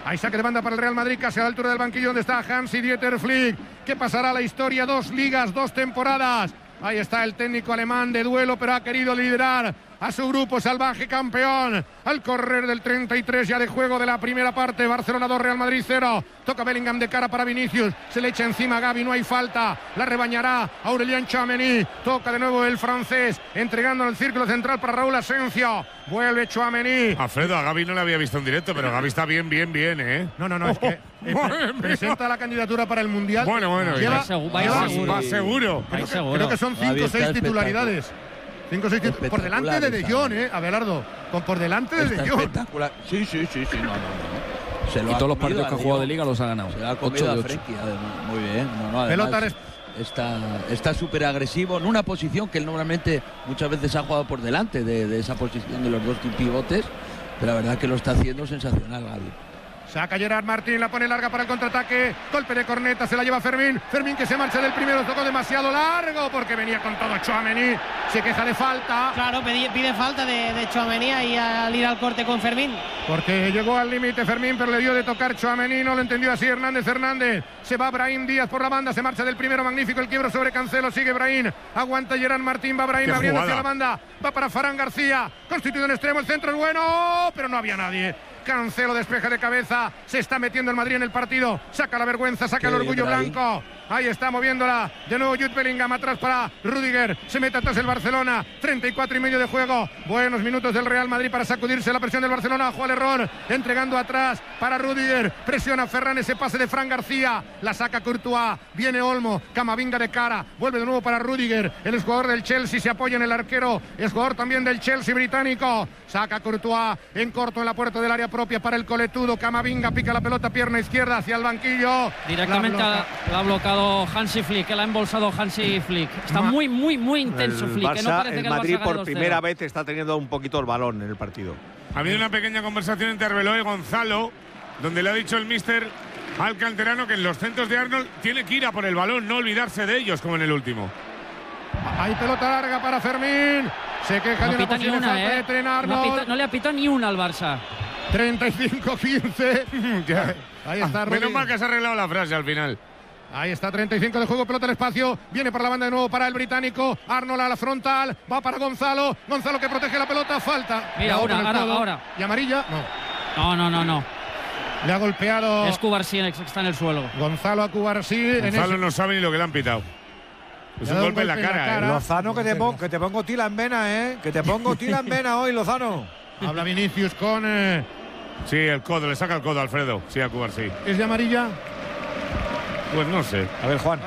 Hay saque de banda para el Real Madrid, casi a la altura del banquillo donde está Hansi-Dieter Flick. ¿Qué pasará a la historia? 2 ligas, 2 temporadas. Ahí está el técnico alemán de duelo, pero ha querido liderar a su grupo salvaje campeón. Al correr del 33 ya de juego de la primera parte. Barcelona 2, Real Madrid 0. Toca Bellingham de cara para Vinicius. Se le echa encima a Gavi, no hay falta. La rebañará Aurélien Tchouaméni. Toca de nuevo el francés, entregando en el círculo central para Raúl Asensio. Vuelve Tchouaméni. Alfredo, a Gavi no le había visto en directo, pero Gavi está bien, ¿eh? No, es que presenta la candidatura para el Mundial. Bueno. Va seguro. Creo que son 5 o 6 titularidades. 5 o 6 titularidades. Por delante de De Jong, Abelardo. Por delante de De Jong. Espectacular. Sí. No. Y todos los partidos que ha jugado de Liga los ha ganado. Se ha comido 8 de 8. Frenkie, muy bien. Pelota está súper agresivo en una posición que él normalmente muchas veces ha jugado por delante de esa posición de los 2 pivotes, pero la verdad que lo está haciendo sensacional, Gavi. Saca Gerard Martín, la pone larga para el contraataque. Golpe de corneta, se la lleva Fermín. Fermín que se marcha del primero, tocó demasiado largo porque venía con todo Tchouaméni. Se queja de falta. Claro, pide falta de Tchouaméni y al ir al corte con Fermín. Porque llegó al límite Fermín, pero le dio de tocar Tchouaméni. No lo entendió así Hernández. Se va Brahim Díaz por la banda, se marcha del primero. Magnífico el quiebro sobre Cancelo. Sigue Brahim. Aguanta Gerard Martín. Va Brahim abriendo hacia la banda. Va para Farán García. Constituido en extremo. El centro es bueno, pero no había nadie. Cancelo despeja de cabeza. Se está metiendo el Madrid en el partido. Saca la vergüenza, saca el orgullo blanco. Ahí está moviéndola. De nuevo Jude Bellingham atrás para Rüdiger. Se mete atrás el Barcelona. 34 y medio de juego. Buenos minutos del Real Madrid para sacudirse la presión del Barcelona. Juega el error. Entregando atrás para Rüdiger. Presiona Ferran ese pase de Fran García. La saca Courtois. Viene Olmo. Camavinga de cara. Vuelve de nuevo para Rüdiger. El jugador del Chelsea se apoya en el arquero. El jugador también del Chelsea británico. Saca Courtois en corto en la puerta del área propia para el coletudo. Camavinga pica la pelota, pierna izquierda hacia el banquillo. Directamente la ha bloqueado Hansi Flick, que la ha embolsado Hansi Flick. Está muy intenso Flick. Barça, no parece el que Madrid el Barça por primera vez está teniendo un poquito el balón en el partido. Ha habido una pequeña conversación entre Arbeloa y Gonzalo, donde le ha dicho el míster al canterano que en los centros de Arnold tiene que ir a por el balón, no olvidarse de ellos como en el último. Hay pelota larga para Fermín. Se queja de una posible falta de tren Arnold. No le ha pitado ni una al Barça. 35-15. Ahí está Rüdiger. Menos mal que se ha arreglado la frase al final. Ahí está, 35 de juego, pelota al espacio. Viene para la banda de nuevo para el británico. Arnold a la frontal. Va para Gonzalo. Gonzalo que protege la pelota. Falta. Mira, ahora. ¿Y amarilla? No. Le ha golpeado. Es Cubarsí que está en el suelo. Gonzalo a Cubarsí. Gonzalo no sabe ni lo que le han pitado. Es un golpe en la cara. Lozano, que te pongo tila en vena, Que te pongo tila en vena hoy, Lozano. Habla Vinicius con. Sí, el codo, le saca el codo a Alfredo. Sí, a Cubarsí. ¿Es de amarilla? Pues no sé. A ver, Juan.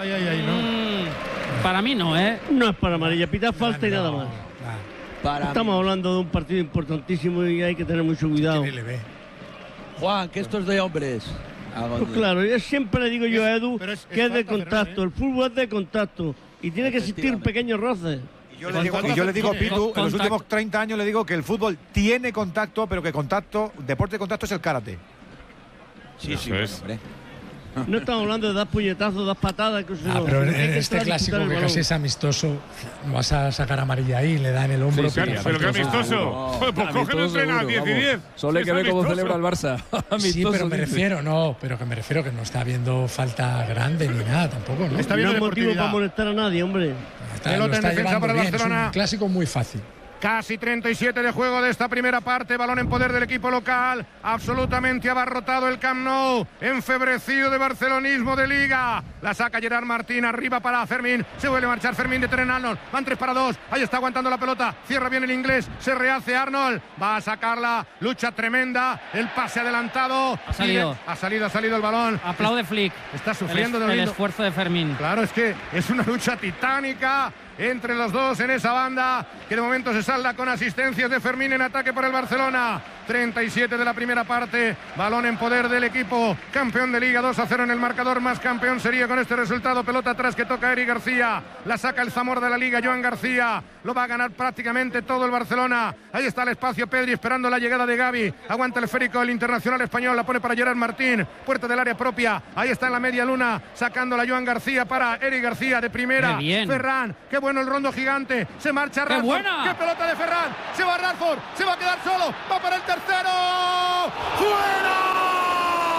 No. Para mí no, No es para amarilla, pita falta y nada más. Estamos hablando de un partido importantísimo y hay que tener mucho cuidado. Juan, que esto es de hombres. Pues claro, yo siempre le digo yo a Edu que es de contacto. El fútbol es de contacto y tiene que existir pequeños roces. Y yo le digo, Pitu, en los últimos 30 años le digo que el fútbol tiene contacto, pero que deporte de contacto es el karate. Sí, hombre. No estamos hablando de dar puñetazos, dar patadas. Pero en este clásico que casi es amistoso, vas a sacar amarilla ahí, le da en el hombro. Sí, pero qué amistoso. Pues cogen el tren a 10 y 10. Solo hay que ver cómo celebra el Barça. Sí, pero me refiero que no está habiendo falta grande ni nada tampoco, ¿no? Está no hay motivo para molestar a nadie, hombre. Pelota en defensa para el Barcelona. Es un clásico muy fácil. Casi 37 de juego de esta primera parte. Balón en poder del equipo local. Absolutamente abarrotado el Camp Nou. Enfebrecido de barcelonismo de Liga. La saca Gerard Martín. Arriba para Fermín. Se vuelve a marchar Fermín de tren Arnold. Van 3 para 2. Ahí está aguantando la pelota. Cierra bien el inglés. Se rehace Arnold. Va a sacarla. Lucha tremenda. El pase adelantado. Ha salido el balón. Aplaude Flick. Está sufriendo el esfuerzo de Fermín. Claro, es que es una lucha titánica entre los dos en esa banda, que de momento se salda con asistencias de Fermín en ataque por el Barcelona. 37 de la primera parte, balón en poder del equipo campeón de Liga, 2-0 en el marcador, más campeón sería con este resultado. Pelota atrás que toca Eric García, la saca el Zamor de la Liga, Joan García, lo va a ganar prácticamente todo el Barcelona. Ahí está el espacio, Pedri esperando la llegada de Gavi, aguanta el esférico el internacional español, la pone para Gerard Martín, puerta del área propia, ahí está en la media luna, sacando la Joan García para Eric García de primera. Ferran, qué bueno el rondo gigante, se marcha Rashford, qué pelota de Ferran, se va Rashford, se va a quedar solo, va para el tercero, ¡fuera!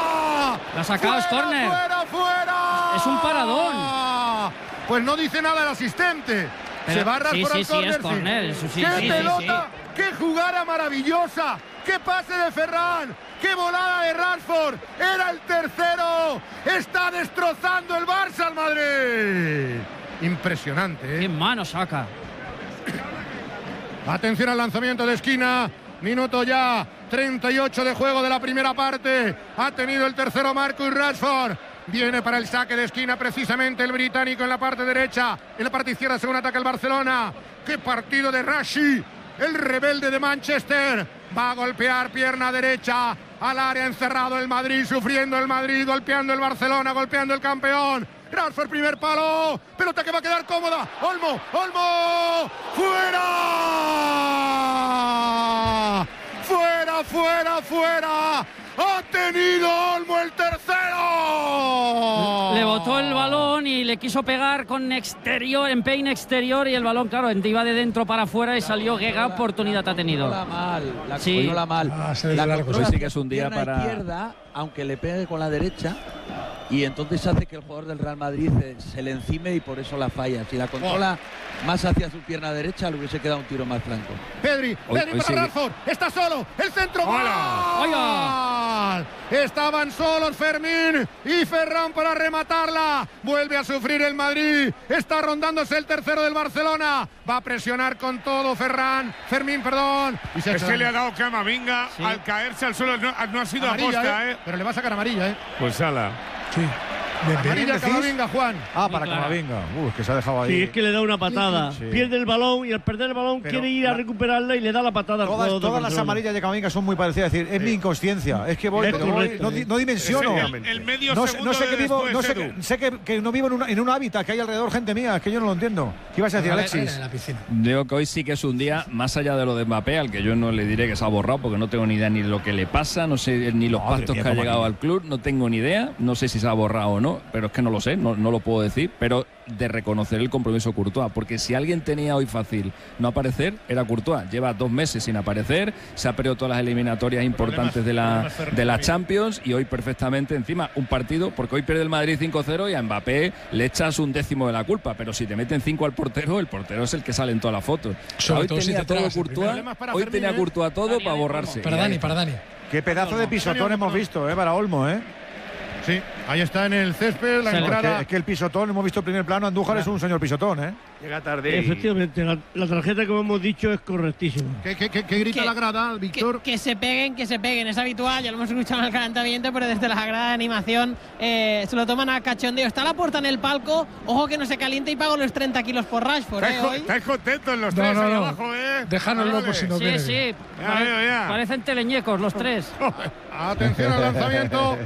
La ha sacado, es córner. ¡Fuera! Es un paradón. Pues no dice nada el asistente. Pero, se va a Rashford al córner. Es córner. Eso sí, ¡Qué pelota! ¡Qué jugada maravillosa! ¡Qué pase de Ferran! ¡Qué volada de Rashford! ¡Era el tercero! ¡Está destrozando el Barça al Madrid! Impresionante, ¿eh? ¡Qué mano saca! Atención al lanzamiento de esquina. Minuto ya 38 de juego de la primera parte. Ha tenido el tercero Marcus Rashford. Viene para el saque de esquina precisamente el británico en la parte derecha. En la parte izquierda según ataca el Barcelona. ¡Qué partido de Rashi! El rebelde de Manchester. Va a golpear pierna derecha al área, encerrado el Madrid, sufriendo el Madrid, golpeando el Barcelona, golpeando el campeón. Rashford, primer palo, pelota que va a quedar cómoda. Olmo, fuera, fuera. Ha tenido Olmo el tercero. Le botó el balón y le quiso pegar con exterior, empeine exterior, y el balón, claro, iba de dentro para afuera y salió. Qué oportunidad ha tenido. La sí. mal. La hoy sí que es un día para izquierda, aunque le pegue con la derecha, y entonces hace que el jugador del Real Madrid se le encime y por eso la falla. Si la controla más hacia su pierna derecha, le hubiese quedado un tiro más franco. Pedri para Rashford, está solo, el centro. ¡Hola! Estaban solos Fermín y Ferran para rematarla. Vuelve a sufrir el Madrid. Está rondándose el tercero del Barcelona. Va a presionar con todo Fermín. Y se le ha dado Camavinga al caerse al suelo. No ha sido amarilla, aposta, pero le va a sacar amarilla, Pues ala. Sí. Amarilla Camavinga, Juan. Para Camavinga. Es que se ha dejado ahí. Sí, es que le da una patada. Sí. Pierde el balón y al perder el balón quiere ir a recuperarla y le da la patada al jugador. Todas las amarillas de Camavinga son muy parecidas. Es decir, es mi inconsciencia. Es que voy, no dimensiono. El medio no segundo sé que vivo, sé que no vivo en un hábitat, que hay alrededor gente mía. Es que yo no lo entiendo. ¿Qué ibas a decir, Alexis? En la piscina. Digo que hoy sí que es un día, más allá de lo de Mbappé, al que yo no le diré que se ha borrado, porque no tengo ni idea ni de lo que le pasa, no sé ni los pactos que ha llegado al club, no tengo ni idea, no sé si se ha borrado o no, pero es que no lo sé, no lo puedo decir, pero de reconocer el compromiso Courtois, porque si alguien tenía hoy fácil no aparecer, era Courtois. Lleva 2 meses sin aparecer, se ha perdido todas las eliminatorias importantes de la Champions, y hoy perfectamente encima un partido, porque hoy pierde el Madrid 5-0 y a Mbappé le echas 1/10 de la culpa, pero si te meten 5 al portero, el portero es el que sale en todas las fotos. Hoy tenía todo Courtois, hoy tenía Courtois todo para borrarse. Para Dani. Qué pedazo de pisotón hemos visto, para Olmo, Sí, ahí está en el césped la entrada. Es que el pisotón, hemos visto el primer plano, Andújar es un señor pisotón, Llega tarde. Efectivamente, la tarjeta, como hemos dicho, es correctísima. ¿Qué grita la grada, Víctor? Que se peguen, es habitual, ya lo hemos escuchado en el calentamiento, pero desde la grada de animación se lo toman a cachondeo. Está la puerta en el palco, ojo que no se caliente y pago los 30 kilos por Rashford, hoy. ¿Estáis contentos los tres ahí abajo, Déjanoslo por si no viene. Sí, ya. parecen teleñecos los tres. Atención al lanzamiento.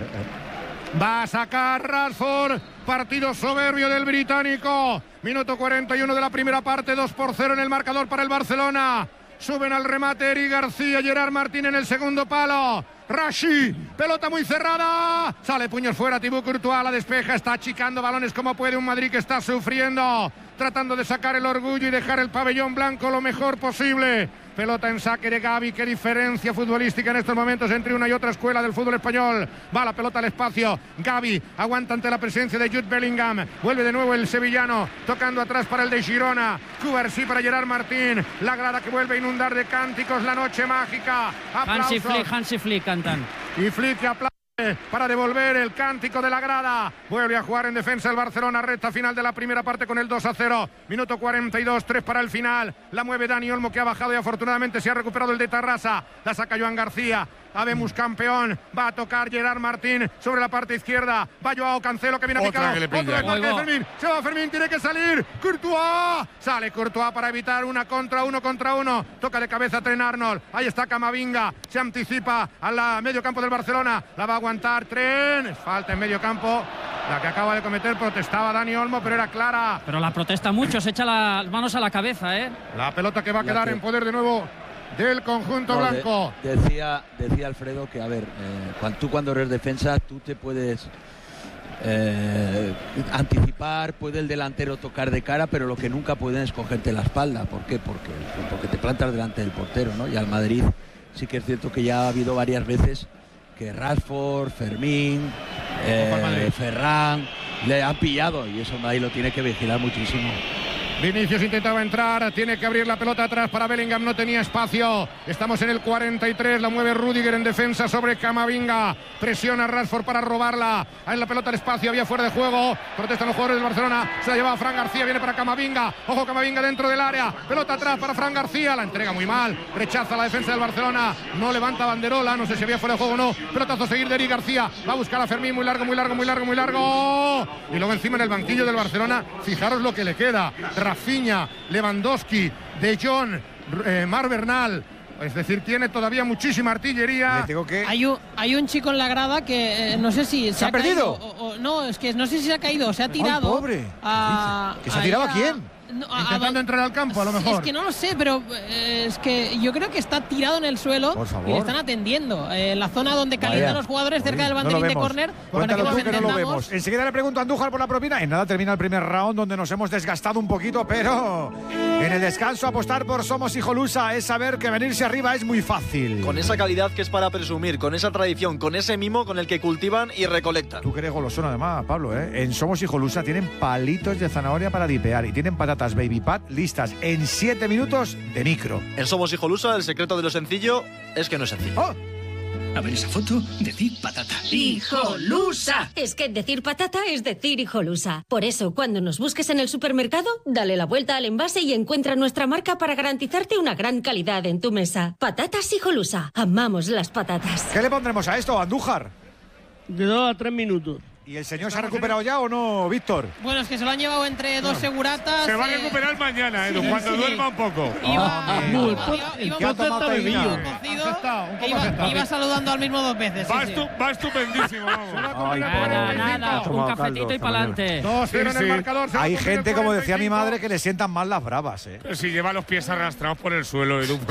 Va a sacar Rashford. Partido soberbio del británico. Minuto 41 de la primera parte. 2-0 en el marcador para el Barcelona. Suben al remate Eric García, Gerard Martín en el segundo palo. Rashi, pelota muy cerrada. Sale puños fuera, Thibaut Courtois la despeja. Está achicando balones como puede un Madrid que está sufriendo. Tratando de sacar el orgullo y dejar el pabellón blanco lo mejor posible. Pelota en saque de Gavi. Qué diferencia futbolística en estos momentos entre una y otra escuela del fútbol español. Va la pelota al espacio. Gavi aguanta ante la presencia de Jude Bellingham. Vuelve de nuevo el sevillano. Tocando atrás para el de Girona. Cubarsí para Gerard Martín. La grada que vuelve a inundar de cánticos la noche mágica. Hansi Flick cantan. Y Flick que aplaude para devolver el cántico de la grada. Vuelve a jugar en defensa el Barcelona, recta final de la primera parte con el 2-0. Minuto 42, 3 para el final. La mueve Dani Olmo, que ha bajado y afortunadamente se ha recuperado el de Tarrasa. La saca Joan García. Habemos campeón. Va a tocar Gerard Martín sobre la parte izquierda. Va Joao Cancelo, que viene picado. Se va Fermín, tiene que salir. Courtois. Sale Courtois para evitar uno contra uno. Toca de cabeza Trent Arnold. Ahí está Camavinga. Se anticipa al medio campo del Barcelona. La va a aguantar Trent. Falta en medio campo. La que acaba de cometer, protestaba Dani Olmo, pero era clara. Pero la protesta mucho, se echa las manos a la cabeza, La pelota que va a quedar en poder de nuevo del conjunto blanco. Decía Alfredo que, a ver, cuando eres defensa, tú te puedes anticipar, puede el delantero tocar de cara, pero lo que nunca pueden es cogerte la espalda. ¿Por qué? Porque te plantas delante del portero, ¿no? Y al Madrid sí que es cierto que ya ha habido varias veces que Rashford, Fermín, Ferran le han pillado y eso Madrid lo tiene que vigilar muchísimo. Vinicius intentaba entrar, tiene que abrir la pelota atrás para Bellingham, no tenía espacio. Estamos en el 43, la mueve Rüdiger en defensa sobre Camavinga. Presiona a Rashford para robarla. En la pelota el espacio, había fuera de juego. Protestan los jugadores del Barcelona. Se la lleva a Fran García, viene para Camavinga. Ojo, Camavinga dentro del área. Pelota atrás para Fran García, la entrega muy mal. Rechaza la defensa del Barcelona. No levanta banderola, no sé si había fuera de juego o no. Pelotazo a seguir de Eric García. Va a buscar a Fermín, muy largo. Y luego encima en el banquillo del Barcelona, fijaros lo que le queda. Rafinha, Lewandowski, De Jong, Mar Bernal. Es decir, tiene todavía muchísima artillería. Hay un chico en la grada que no sé si se ha perdido. No, es que no sé si se ha caído o se ha tirado. ¡Ay, pobre! ¿Que se ha tirado a quién? Intentando entrar al campo, a lo mejor. Es que no lo sé, pero es que yo creo que está tirado en el suelo y le están atendiendo. En la zona donde calientan los jugadores cerca del banderín de córner. Cuéntalo tú que no lo vemos. Enseguida le pregunto a Andújar por la propina. En nada termina el primer round donde nos hemos desgastado un poquito, pero en el descanso apostar por Somos Hijolusa es saber que venirse arriba es muy fácil. Con esa calidad que es para presumir, con esa tradición, con ese mimo con el que cultivan y recolectan. Tú que eres golosón además, Pablo, ¿eh? En Somos Hijolusa tienen palitos de zanahoria para dipear y tienen patatas Baby Pat listas en 7 minutos de micro. En Somos Hijolusa el secreto de lo sencillo es que no es sencillo. ¡Oh! A ver esa foto, decir patata. ¡Hijolusa! Es que decir patata es decir hijolusa. Por eso, cuando nos busques en el supermercado, dale la vuelta al envase y encuentra nuestra marca para garantizarte una gran calidad en tu mesa. Patatas Hijolusa. Amamos las patatas. ¿Qué le pondremos a esto, Andújar? De 2 a 3 minutos. ¿Y el señor se ha recuperado ya o no, Víctor? Bueno, es que se lo han llevado entre dos seguratas. Se va a recuperar mañana, Edu, cuando duerma un poco. Iba saludando al mismo 2 veces. Va estupendísimo. Nada, un cafetito y para adelante. 2-0 en el marcador. Hay gente, como decía mi madre, que le sientan mal las bravas, ¿eh? Pero si lleva los pies arrastrados por el suelo, Edu.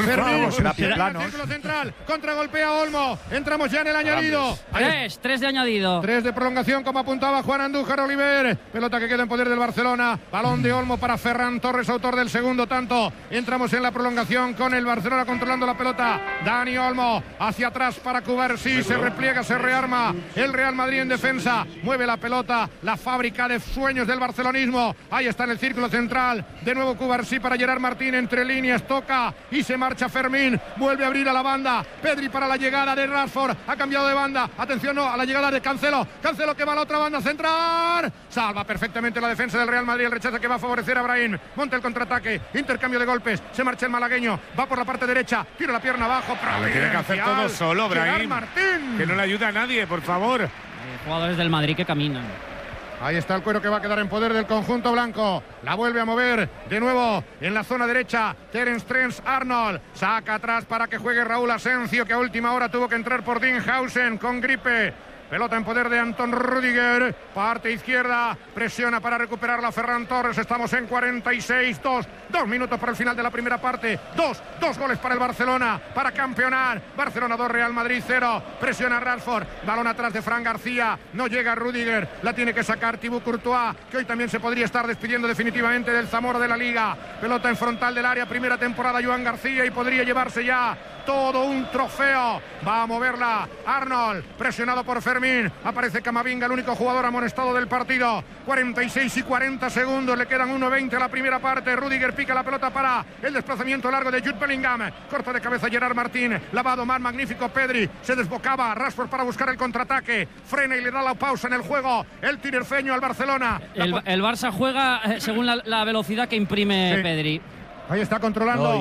Círculo central, contragolpea Olmo. Entramos ya en el añadido. 3 de añadido. 3 de prolongación, como apuntaba Juan Andújar Oliver. Pelota que queda en poder del Barcelona. Balón de Olmo para Ferran Torres, autor del segundo tanto. Entramos en la prolongación con el Barcelona controlando la pelota. Dani Olmo hacia atrás para Cubarsí. Se repliega, se rearma. El Real Madrid en defensa. Mueve la pelota. La fábrica de sueños del barcelonismo. Ahí está en el círculo central. De nuevo Cubarsí para Gerard Martín. Entre líneas toca y se marcha Fermín. Vuelve a abrir a la banda. Pedri para la llegada de Rashford. Ha cambiado de banda. Atención a la llegada de Cancelo. Cancelo que va a la otra banda central. Salva perfectamente la defensa del Real Madrid. El rechazo que va a favorecer a Brahim. Monta el contraataque. Intercambio de golpes. Se marcha el malagueño. Va por la parte derecha. Tira la pierna abajo. Lo tiene que hacer todo solo, Brahim. Que no le ayuda a nadie, por favor. Jugadores del Madrid que caminan. Ahí está el cuero que va a quedar en poder del conjunto blanco. La vuelve a mover de nuevo en la zona derecha. Terence Trent Arnold. Saca atrás para que juegue Raúl Asencio, que a última hora tuvo que entrar por Dinghausen con gripe. Pelota en poder de Anton Rüdiger. Parte izquierda. Presiona para recuperarla Ferran Torres. Estamos en 46. 2 minutos para el final de la primera parte. Dos goles para el Barcelona. Para campeonar. Barcelona 2, Real Madrid 0. Presiona Rashford. Balón atrás de Fran García. No llega Rüdiger. La tiene que sacar Thibaut Courtois, que hoy también se podría estar despidiendo definitivamente del Zamora de la Liga. Pelota en frontal del área. Primera temporada Joan García y podría llevarse ya todo un trofeo. Va a moverla Arnold, presionado por Fermín. Aparece Camavinga, el único jugador amonestado del partido. 46 y 40 segundos, le quedan 1:20 a la primera parte. Rüdiger pica la pelota para el desplazamiento largo de Jude Bellingham. Corta de cabeza Gerard Martín, la va a domar magnífico Pedri. Se desbocaba Rashford para buscar el contraataque. Frena y le da la pausa en el juego el tinerfeño al Barcelona. El Barça juega según la velocidad que imprime Pedri. Ahí está controlando.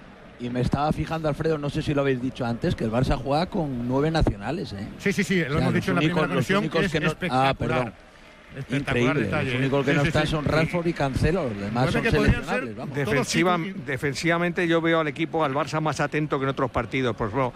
Y me estaba fijando, Alfredo, no sé si lo habéis dicho antes, que el Barça juega con 9 nacionales, ¿eh? Sí, lo hemos dicho en la primera conexión, que es espectacular. Perdón. Increíble. Los únicos que no están son Rashford y Cancelo, los demás son seleccionables. Defensivamente yo veo al equipo, al Barça, más atento que en otros partidos. Por ejemplo,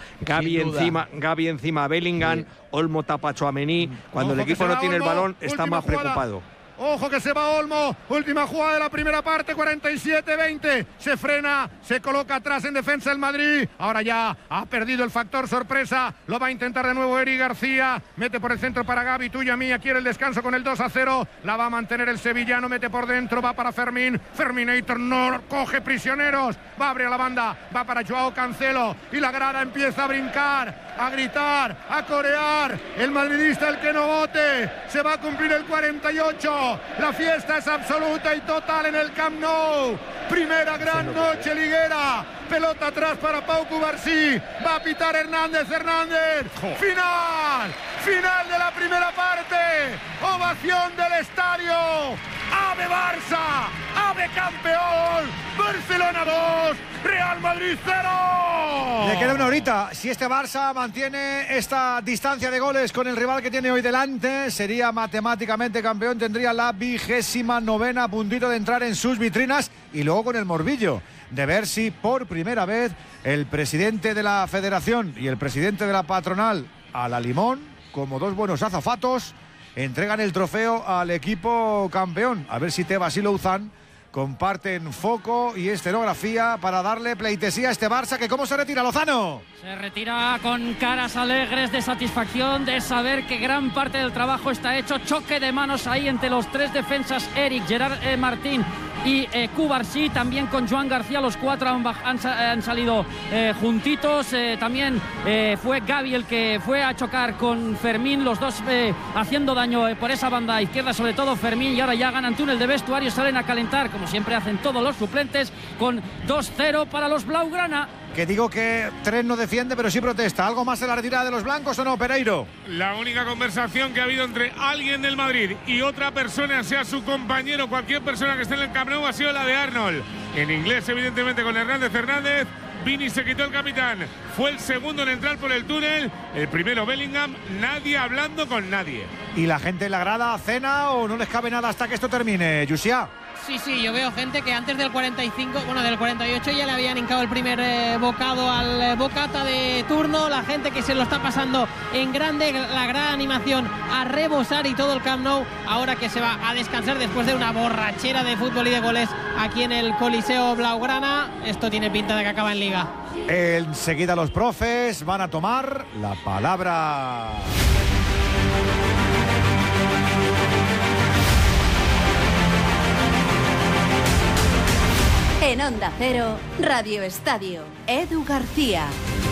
Gavi encima, Bellingham, Olmo tapa a Tchouaméni. Cuando el equipo no tiene el balón, está más preocupado. Ojo que se va Olmo, última jugada de la primera parte, 47-20, se frena, se coloca atrás en defensa el Madrid, ahora ya ha perdido el factor sorpresa, lo va a intentar de nuevo Eric García, mete por el centro para Gavi, tuya mía, quiere el descanso con el 2-0, la va a mantener el sevillano, mete por dentro, va para Fermín, Ferminator no coge prisioneros, va a abrir a la banda, va para Joao Cancelo y la grada empieza a brincar, a gritar, a corear. El madridista, el que no vote, se va a cumplir el 48. La fiesta es absoluta y total en el Camp Nou. Primera gran noche liguera. Pelota atrás para Pau Cubarsí. Va a pitar Hernández. Final de la primera parte. Ovación del estadio. ¡Ave Barça! ¡Ave campeón! Barcelona 2, Real Madrid 0. Le queda una horita. Si este Barça mantiene esta distancia de goles con el rival que tiene hoy delante, sería matemáticamente campeón. Tendría la 29ª, puntito de entrar en sus vitrinas. Y luego con el morbillo de ver si por primera vez el presidente de la federación y el presidente de la patronal, a la limón, como dos buenos azafatos, entregan el trofeo al equipo campeón. A ver si Tebas y Louzán comparten foco y escenografía para darle pleitesía a este Barça, que ¿cómo se retira Lozano? Se retira con caras alegres de satisfacción, de saber que gran parte del trabajo está hecho. Choque de manos ahí entre los tres defensas, Eric, Gerard Martín y Cubarsí, también con Joan García. Los cuatro han salido juntitos. También fue Gavi el que fue a chocar con Fermín, los dos haciendo daño por esa banda izquierda, sobre todo Fermín. Y ahora ya ganan túnel de vestuario, salen a calentar como siempre hacen todos los suplentes, con 2-0 para los blaugrana. Que digo que Tren no defiende, pero sí protesta. ¿Algo más en la retirada de los blancos o no, Pereiro? La única conversación que ha habido entre alguien del Madrid y otra persona, sea su compañero, cualquier persona que esté en el Camp Nou, ha sido la de Arnold. En inglés, evidentemente, con Hernández. Vini se quitó el capitán. Fue el segundo en entrar por el túnel. El primero Bellingham. Nadie hablando con nadie. ¿Y la gente en la grada cena o no les cabe nada hasta que esto termine, Yusia? Sí, yo veo gente que antes del 45, del 48 ya le habían hincado el primer bocado al bocata de turno. La gente que se lo está pasando en grande, la gran animación a rebosar y todo el Camp Nou, ahora que se va a descansar después de una borrachera de fútbol y de goles aquí en el Coliseo Blaugrana. Esto tiene pinta de que acaba en Liga. Enseguida los profes van a tomar la palabra. En Onda Cero, Radio Estadio, Edu García.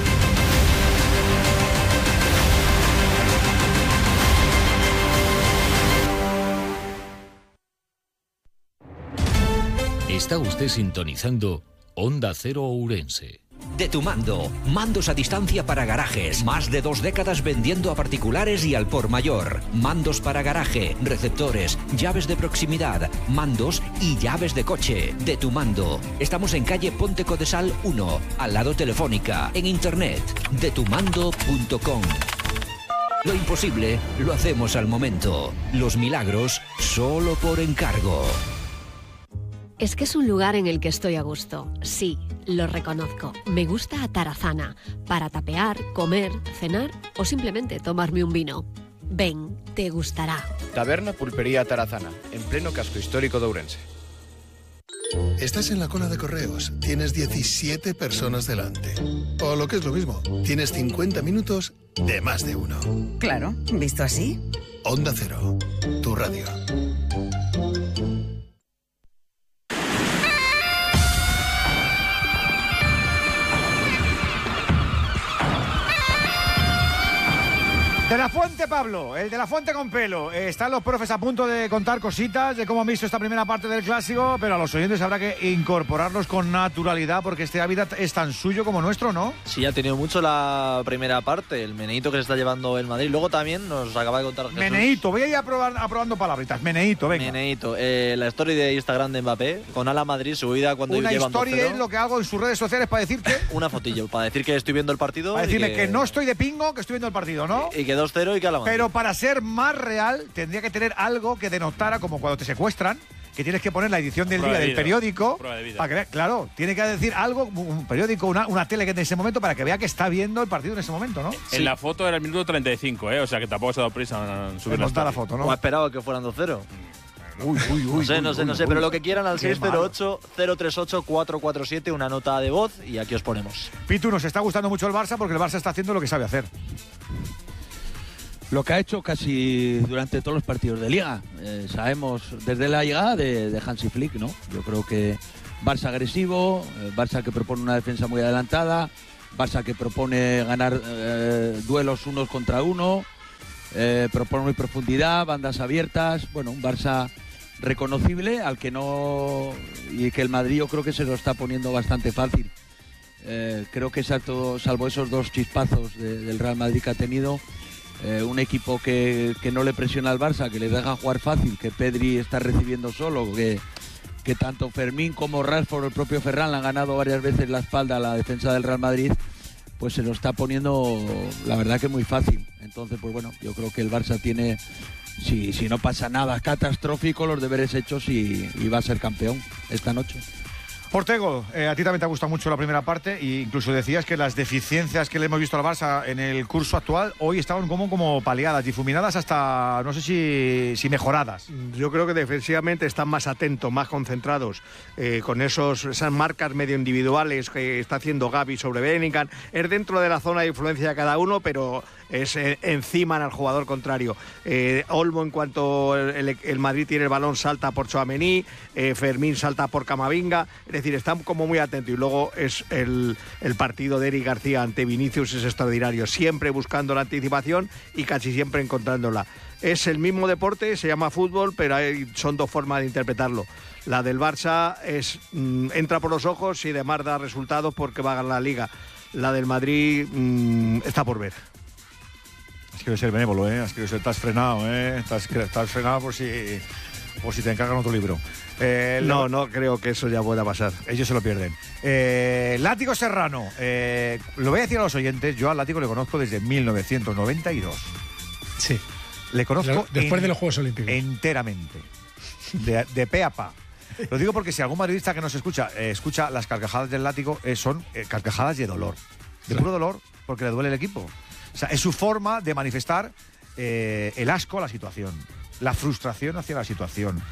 Está usted sintonizando Onda Cero Ourense. De Tu Mando, mandos a distancia para garajes, más de 2 décadas vendiendo a particulares y al por mayor. Mandos para garaje, receptores, llaves de proximidad, mandos y llaves de coche. De Tu Mando. Estamos en calle Ponte Codesal 1, al lado Telefónica, en internet, detumando.com. Lo imposible lo hacemos al momento. Los milagros solo por encargo. Es que es un lugar en el que estoy a gusto. Sí, lo reconozco. Me gusta Atarazana, para tapear, comer, cenar o simplemente tomarme un vino. Ven, te gustará. Taberna Pulpería Atarazana, en pleno casco histórico de Ourense. Estás en la cola de correos, tienes 17 personas delante. O lo que es lo mismo, tienes 50 minutos de más de uno. Claro, visto así. Onda Cero, tu radio. De la Fuente, Pablo, el de la Fuente con pelo. Están los profes a punto de contar cositas de cómo han visto esta primera parte del clásico, pero a los oyentes habrá que incorporarlos con naturalidad porque este hábitat es tan suyo como nuestro, ¿no? Sí, ha tenido mucho la primera parte, el meneíto que se está llevando el Madrid. Luego también nos acaba de contar Jesús. Meneíto, voy a ir aprobando palabritas. Meneíto, venga. Meneíto, la story de Instagram de Mbappé con Ala Madrid subida cuando una llevan 2-0. Una historia es lo que hago en sus redes sociales para decirte. Una fotillo, para decir que estoy viendo el partido. Para decirle que no estoy de pingo, que estoy viendo el partido, ¿no? Y que 2-0 y que Ala Madrid. Pero para ser más real, tendría que tener algo que denotara, como cuando te secuestran, que tienes que poner la edición del día del periódico. Para que vea, claro, tiene que decir algo, un periódico, una tele que en ese momento, para que vea que está viendo el partido en ese momento, ¿no? En la foto era el minuto 35, o sea que tampoco se ha dado prisa en subir la foto, ¿no? O ha esperado que fueran 2-0. No sé, pero lo que quieran al 608-038-447, una nota de voz y aquí os ponemos. Pitu, nos está gustando mucho el Barça porque el Barça está haciendo lo que sabe hacer. Lo que ha hecho casi durante todos los partidos de Liga. Sabemos desde la llegada de Hansi Flick, ¿no? Yo creo que Barça agresivo, Barça que propone una defensa muy adelantada, Barça que propone ganar duelos unos contra uno, propone muy profundidad, bandas abiertas, bueno, un Barça reconocible al que no, y que el Madrid yo creo que se lo está poniendo bastante fácil. Creo que salvo esos dos chispazos del Real Madrid que ha tenido, un equipo que no le presiona al Barça, que le deja jugar fácil, que Pedri está recibiendo solo, que tanto Fermín como Rashford, el propio Ferran, le han ganado varias veces la espalda a la defensa del Real Madrid, pues se lo está poniendo la verdad que muy fácil. Entonces, pues bueno, yo creo que el Barça tiene, si no pasa nada catastrófico, los deberes hechos y va a ser campeón esta noche. Ortego, a ti también te ha gustado mucho la primera parte e incluso decías que las deficiencias que le hemos visto al Barça en el curso actual hoy estaban como paliadas, difuminadas hasta, no sé si mejoradas. Yo creo que defensivamente están más atentos, más concentrados, con esas marcas medio individuales que está haciendo Gavi sobre Bellingham. Es dentro de la zona de influencia de cada uno, pero es encima al jugador contrario. Olmo, en cuanto el Madrid tiene el balón, salta por Tchouaméni, Fermín salta por Camavinga, es decir, están como muy atentos. Y luego es el partido de Eric García ante Vinicius es extraordinario, siempre buscando la anticipación y casi siempre encontrándola. Es el mismo deporte, se llama fútbol, pero son dos formas de interpretarlo. La del Barça entra por los ojos y además da resultados porque va a ganar la Liga. La del Madrid está por ver. Has querido ser benévolo, has querido ser, estás frenado, estás frenado por si te encargan otro libro. No creo que eso ya pueda pasar. Ellos se lo pierden. Látigo Serrano, lo voy a decir a los oyentes, yo al Látigo le conozco desde 1992. Sí. Le conozco después de los Juegos Olímpicos. Enteramente. De pe a pa. Lo digo porque si algún madridista que nos escucha las carcajadas del Látigo, son carcajadas de dolor. De puro dolor, porque le duele el equipo. O sea, es su forma de manifestar el asco a la situación, la frustración hacia la situación,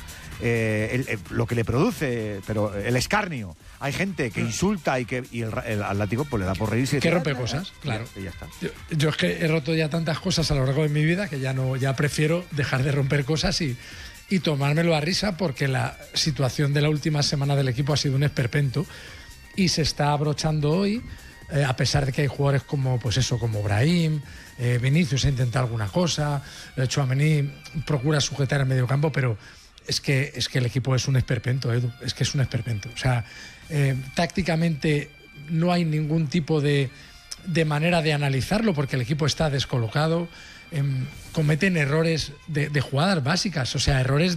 lo que le produce, pero el escarnio. Hay gente que insulta y el Atlético pues le da por reírse. Que rompe cosas, claro. Y ya está. Yo es que he roto ya tantas cosas a lo largo de mi vida que ya prefiero dejar de romper cosas y tomármelo a risa, porque la situación de la última semana del equipo ha sido un esperpento y se está abrochando hoy. A pesar de que hay jugadores como Brahim, Vinicius ha intentado alguna cosa, Tchouaméni procura sujetar el medio campo, pero es que el equipo es un esperpento, Edu, es que es un esperpento. O sea, tácticamente no hay ningún tipo de manera de analizarlo porque el equipo está descolocado, cometen errores de jugadas básicas, o sea, errores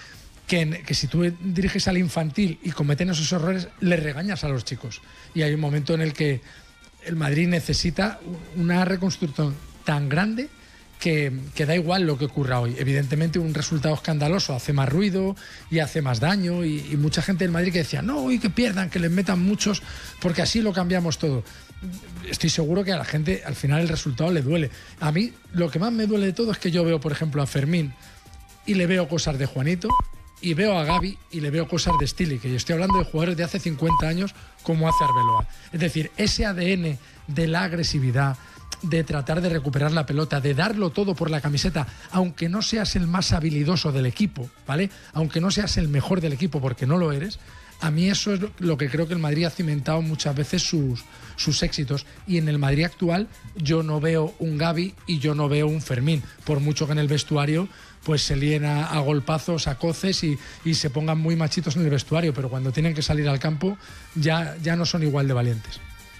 que si tú diriges al infantil y cometen esos errores, le regañas a los chicos. Y hay un momento en el que el Madrid necesita una reconstrucción tan grande que da igual lo que ocurra hoy. Evidentemente un resultado escandaloso hace más ruido y hace más daño y mucha gente del Madrid que decía no, y que pierdan, que les metan muchos porque así lo cambiamos todo. Estoy seguro que a la gente al final el resultado le duele. A mí lo que más me duele de todo es que yo veo, por ejemplo, a Fermín y le veo cosas de Juanito, y veo a Gavi y le veo cosas de Stili, que yo estoy hablando de jugadores de hace 50 años como hace Arbeloa. Es decir, ese ADN de la agresividad, de tratar de recuperar la pelota, de darlo todo por la camiseta, aunque no seas el más habilidoso del equipo, ¿vale? Aunque no seas el mejor del equipo, porque no lo eres, a mí eso es lo que creo que el Madrid ha cimentado muchas veces sus éxitos. Y en el Madrid actual yo no veo un Gavi y yo no veo un Fermín, por mucho que en el vestuario pues se líen a golpazos, a coces y se pongan muy machitos en el vestuario, pero cuando tienen que salir al campo ya no son igual de valientes.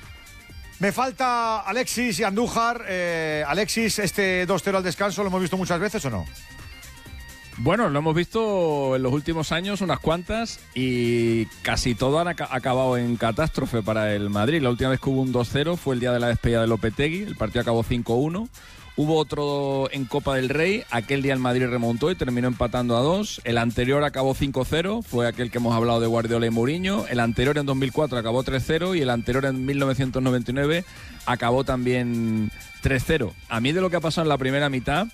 Me falta Alexis y Andújar. Alexis, este 2-0 al descanso, ¿lo hemos visto muchas veces o no? Bueno, lo hemos visto en los últimos años unas cuantas y casi todo han acabado en catástrofe para el Madrid. La última vez que hubo un 2-0 fue el día de la despedida de Lopetegui, el partido acabó 5-1. Hubo otro en Copa del Rey, aquel día el Madrid remontó y terminó empatando a 2. El anterior acabó 5-0, fue aquel que hemos hablado de Guardiola y Mourinho. El anterior en 2004 acabó 3-0 y el anterior en 1999 acabó también 3-0. A mí de lo que ha pasado en la primera mitad,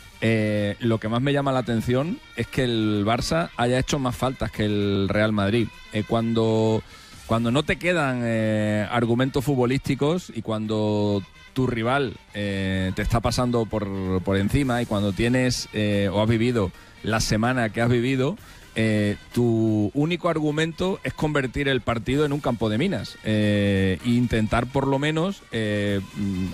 lo que más me llama la atención es que el Barça haya hecho más faltas que el Real Madrid. Cuando no te quedan argumentos futbolísticos y cuando tu rival te está pasando por encima y cuando tienes o has vivido la semana que has vivido, tu único argumento es convertir el partido en un campo de minas e intentar por lo menos que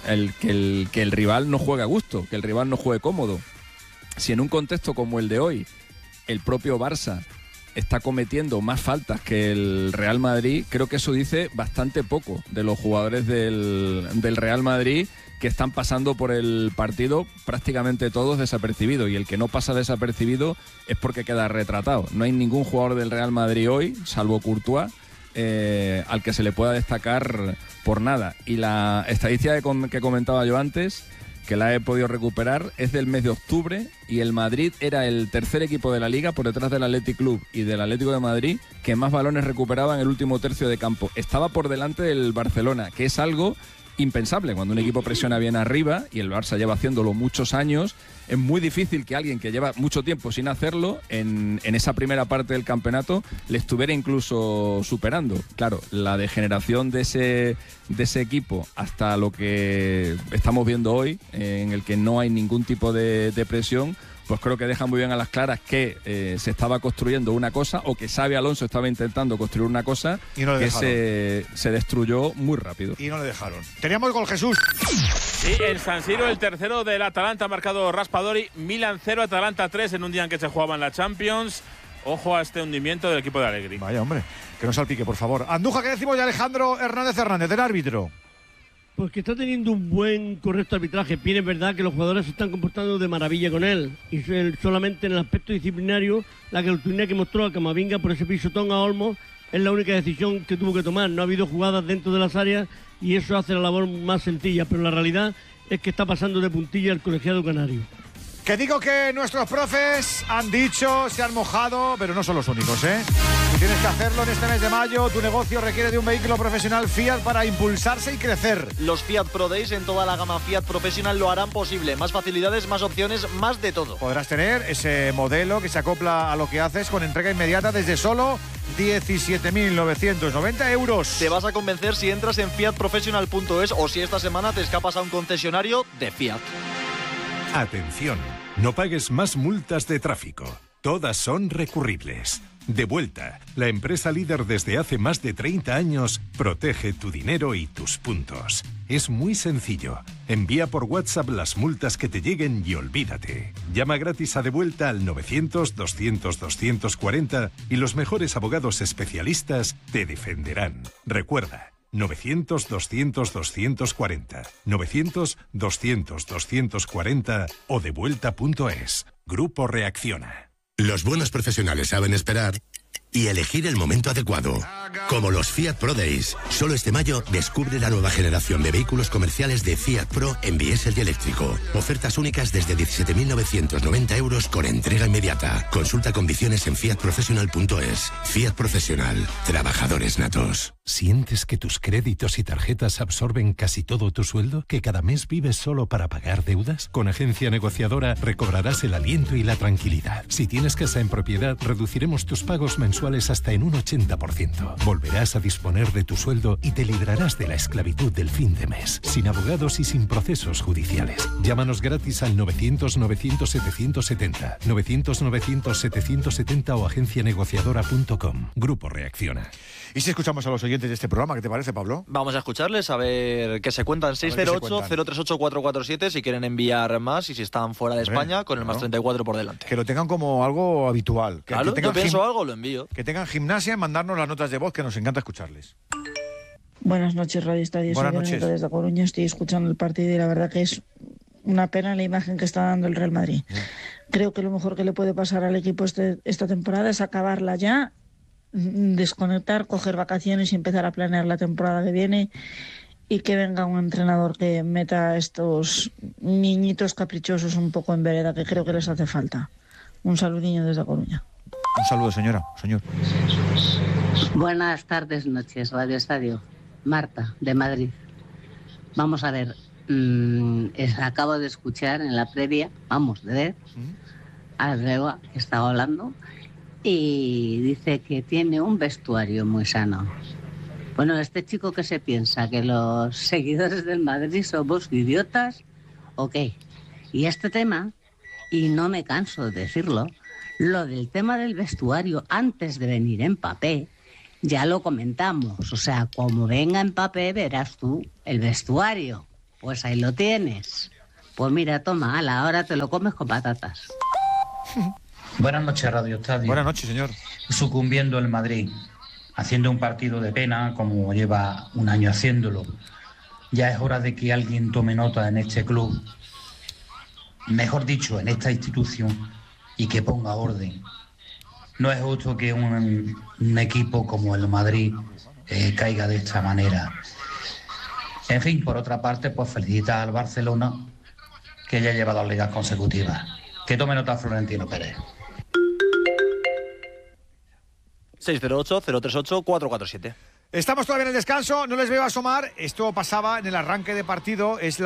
el rival no juegue a gusto, que el rival no juegue cómodo. Si en un contexto como el de hoy el propio Barça está cometiendo más faltas que el Real Madrid, creo que eso dice bastante poco de los jugadores del Real Madrid, que están pasando por el partido prácticamente todos desapercibidos, y el que no pasa desapercibido es porque queda retratado. No hay ningún jugador del Real Madrid hoy, salvo Courtois, al que se le pueda destacar por nada. Y la estadística que comentaba yo antes, que la he podido recuperar, es del mes de octubre, y el Madrid era el tercer equipo de la Liga, por detrás del Athletic Club y del Atlético de Madrid, que más balones recuperaba en el último tercio de campo. Estaba por delante del Barcelona, que es algo impensable. Cuando un equipo presiona bien arriba, y el Barça lleva haciéndolo muchos años, es muy difícil que alguien que lleva mucho tiempo sin hacerlo, en esa primera parte del campeonato, le estuviera incluso superando. Claro, la degeneración de ese equipo hasta lo que estamos viendo hoy, en el que no hay ningún tipo de presión, pues creo que deja muy bien a las claras que se estaba construyendo una cosa, o que Xabi Alonso estaba intentando construir una cosa, y no le que se destruyó muy rápido. Y no le dejaron. Teníamos gol, Jesús. Sí, en San Siro, el tercero del Atalanta ha marcado Raspadori. Milan 0, Atalanta 3, en un día en que se jugaba en la Champions. Ojo a este hundimiento del equipo de Allegri. Vaya, hombre, que no salpique, por favor. Andújar, ¿qué decimos de Alejandro Hernández, del árbitro? Pues que está teniendo un buen, correcto arbitraje. Bien, es verdad que los jugadores se están comportando de maravilla con él. Y solamente en el aspecto disciplinario, la cartulina que mostró a Camavinga por ese pisotón a Olmo es la única decisión que tuvo que tomar. No ha habido jugadas dentro de las áreas y eso hace la labor más sencilla. Pero la realidad es que está pasando de puntilla el colegiado canario. Que digo que nuestros profes han dicho, se han mojado, pero no son los únicos, ¿eh? Si tienes que hacerlo en este mes de mayo, tu negocio requiere de un vehículo profesional Fiat para impulsarse y crecer. Los Fiat Pro Days en toda la gama Fiat Professional lo harán posible. Más facilidades, más opciones, más de todo. Podrás tener ese modelo que se acopla a lo que haces con entrega inmediata desde solo 17.990 euros. Te vas a convencer si entras en fiatprofessional.es o si esta semana te escapas a un concesionario de Fiat. Atención, no pagues más multas de tráfico. Todas son recurribles. Devuelta, la empresa líder desde hace más de 30 años, protege tu dinero y tus puntos. Es muy sencillo. Envía por WhatsApp las multas que te lleguen y olvídate. Llama gratis a Devuelta al 900-200-240 y los mejores abogados especialistas te defenderán. Recuerda, 900-200-240, 900-200-240 o devuelta.es. Grupo Reacciona. Los buenos profesionales saben esperar y elegir el momento adecuado. Como los Fiat Pro Days. Solo este mayo descubre la nueva generación de vehículos comerciales de Fiat Pro en diésel y eléctrico. Ofertas únicas desde 17.990 euros con entrega inmediata. Consulta condiciones en fiatprofessional.es. Fiat Profesional. Trabajadores natos. ¿Sientes que tus créditos y tarjetas absorben casi todo tu sueldo? ¿Que cada mes vives solo para pagar deudas? Con Agencia Negociadora recobrarás el aliento y la tranquilidad. Si tienes casa en propiedad, reduciremos tus pagos mensuales hasta en un 80%. Volverás a disponer de tu sueldo y te librarás de la esclavitud del fin de mes, sin abogados y sin procesos judiciales. Llámanos gratis al 900-900-770, 900-900-770 o agencianegociadora.com. Grupo Reacciona. ¿Y si escuchamos a los oyentes de este programa? ¿Qué te parece, Pablo? Vamos a escucharles, a ver qué se cuentan. 608-038-447 si quieren enviar más y si están fuera de España, con el más 34 por delante. Que lo tengan como algo habitual. Claro, que yo pienso algo, lo envío. Que tengan gimnasia en mandarnos las notas de voz, que nos encanta escucharles. Buenas noches, Radio Estadio. Buenas noches. Desde Coruña estoy escuchando el partido y la verdad que es una pena la imagen que está dando el Real Madrid. Creo que lo mejor que le puede pasar al equipo esta temporada es acabarla ya, desconectar, coger vacaciones y empezar a planear la temporada que viene, y que venga un entrenador que meta a estos niñitos caprichosos un poco en vereda, que creo que les hace falta. Un saludinho desde Coruña. Un saludo, señora, señor. Buenas tardes, noches, Radio Estadio. Marta, de Madrid. Vamos a ver, acabo de escuchar en la previa, de ver, a Reba, que estaba hablando, y dice que tiene un vestuario muy sano. Bueno, este chico, ¿qué se piensa? ¿Que los seguidores del Madrid somos idiotas o qué? Y este tema, y no me canso de decirlo, Lo del tema del vestuario, antes de venir Mbappé, ya lo comentamos. O sea, como venga Mbappé, verás tú el vestuario. Pues ahí lo tienes. Pues mira, toma, ala, ahora te lo comes con patatas. Buenas noches, Radio Estadio. Buenas noches, señor. Sucumbiendo el Madrid, haciendo un partido de pena, como lleva un año haciéndolo. Ya es hora de que alguien tome nota en este club, mejor dicho, en esta institución, y que ponga orden. No es justo que un equipo como el Madrid caiga de esta manera. En fin, por otra parte, pues felicita al Barcelona, que ya lleva 2 ligas consecutivas. Que tome nota Florentino Pérez. 608-038-447. Estamos todavía en el descanso, no les veo asomar. Esto pasaba en el arranque de partido. Es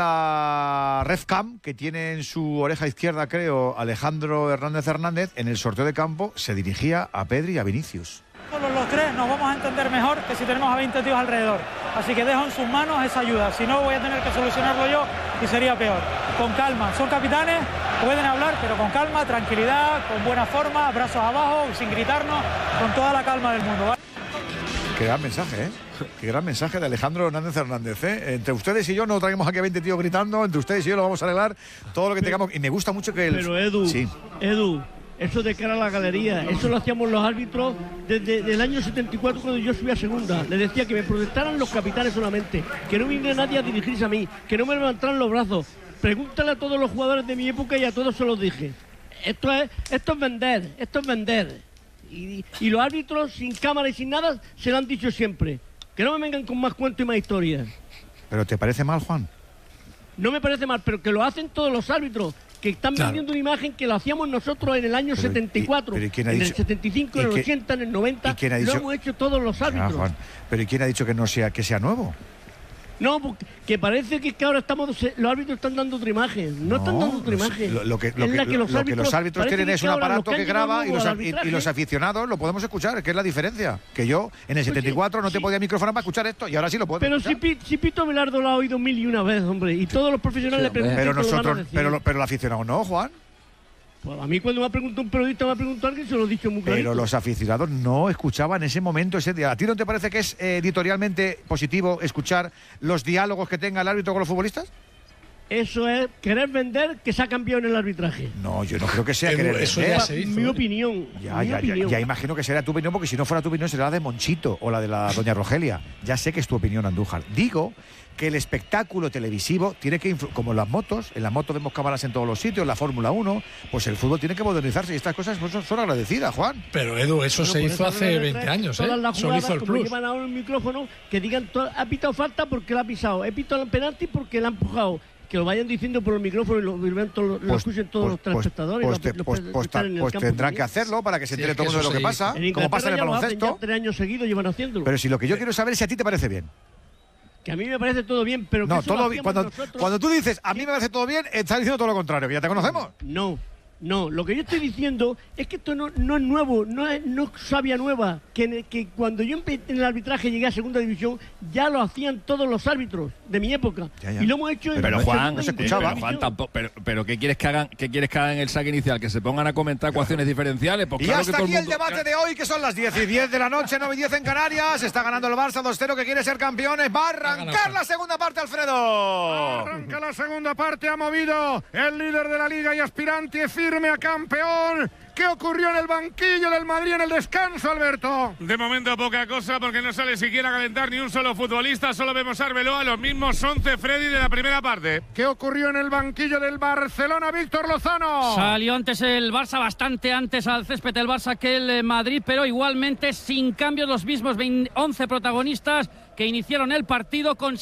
la RefCam que tiene en su oreja izquierda, creo, Alejandro Hernández. En el sorteo de campo se dirigía a Pedri y a Vinicius. Solo los tres nos vamos a entender mejor que si tenemos a 20 tíos alrededor. Así que dejo en sus manos esa ayuda. Si no, voy a tener que solucionarlo yo y sería peor. Con calma. Son capitanes, pueden hablar, pero con calma, tranquilidad, con buena forma, brazos abajo, sin gritarnos, con toda la calma del mundo, ¿vale? Qué gran mensaje, ¿eh? Qué gran mensaje de Alejandro Hernández, ¿eh? Entre ustedes y yo no traemos aquí a 20 tíos gritando, entre ustedes y yo lo vamos a arreglar todo lo que tengamos. Y me gusta mucho que Pero Edu, sí. Edu, eso de cara a la galería, eso lo hacíamos los árbitros desde el año 74 cuando yo subí a segunda. Les decía que me protestaran los capitanes solamente, que no viniera nadie a dirigirse a mí, que no me levantaran los brazos. Pregúntale a todos los jugadores de mi época y a todos se los dije. Esto es vender, esto es vender. Y los árbitros sin cámara y sin nada se lo han dicho siempre. Que no me vengan con más cuentos y más historias. ¿Pero te parece mal, Juan? No me parece mal, pero que lo hacen todos los árbitros. Que están vendiendo una imagen que lo hacíamos nosotros en el año 74, en el 75, en el 80, en el 90. Lo hemos hecho todos los árbitros. Juan. Pero ¿y quién ha dicho que sea nuevo? No, porque que parece que ahora los árbitros están dando otra imagen. No están dando otra imagen. Lo que los árbitros tienen es un aparato que graba y los aficionados lo podemos escuchar, que es la diferencia. Que yo en el 74 no te podía micrófono para escuchar esto y ahora sí lo puedo. Pero si Pito Velardo lo ha oído 1001 veces, hombre, y todos los profesionales le preguntan. Pero nosotros, pero el aficionado no, Juan. Pues a mí cuando me ha preguntado un periodista, me ha preguntado alguien, se lo he dicho muy claro. Pero los aficionados no escuchaban en ese momento, ese día. ¿A ti no te parece que es editorialmente positivo escuchar los diálogos que tenga el árbitro con los futbolistas? Eso es querer vender que se ha cambiado en el arbitraje. No, yo no creo que sea querer eso vender. Ya se hizo, mi opinión. Ya imagino que será tu opinión, porque si no fuera tu opinión será la de Monchito o la de la doña Rogelia. Ya sé que es tu opinión, Andújar. Digo que el espectáculo televisivo tiene que como en las motos vemos cámaras en todos los sitios, la Fórmula 1, pues el fútbol tiene que modernizarse y estas cosas pues, son agradecidas, Juan. Pero Edu, eso se hizo hace 20 años, ¿eh? Solo hizo el plus. Llevan ahora el micrófono, que digan, ha pitado falta porque la ha pisado, he pitado el penalti porque la ha empujado. Que lo vayan diciendo por el micrófono y lo escuchen todos los telespectadores. Pues tendrán que hacerlo para que se entere todo el mundo de lo que pasa, como pasa en el baloncesto. 3 años seguidos llevan haciéndolo. Pero si lo que yo quiero saber es si a ti te parece bien. Que a mí me parece todo bien, pero no, todo bien. Cuando tú dices a mí me parece todo bien, estás diciendo todo lo contrario, que ya te conocemos. No, lo que yo estoy diciendo es que esto no es nuevo, no es savia nueva. Que cuando yo empecé en el arbitraje llegué a segunda división, ya lo hacían todos los árbitros de mi época. Ya. Y lo hemos hecho pero Juan, no se escuchaba. Juan, tampoco, pero ¿qué quieres que hagan? ¿Qué quieres que hagan en el saque inicial? ¿Que se pongan a comentar ecuaciones diferenciales? Pues y claro hasta que aquí el debate de hoy, que son las 10:10 de la noche, 9:10 en Canarias. Está ganando el Barça 2-0, que quiere ser campeones. Va a arrancar la segunda parte, Alfredo. Arranca la segunda parte, ha movido el líder de la liga y aspirante firme a campeón. ¿Qué ocurrió en el banquillo del Madrid en el descanso, Alberto? De momento poca cosa, porque no sale siquiera a calentar ni un solo futbolista. Solo vemos a Arbeloa, los mismos 11 Freddy de la primera parte. ¿Qué ocurrió en el banquillo del Barcelona, Víctor Lozano? Salió antes el Barça, bastante antes al césped el Barça que el Madrid, pero igualmente sin cambios, los mismos 11 protagonistas que iniciaron el partido con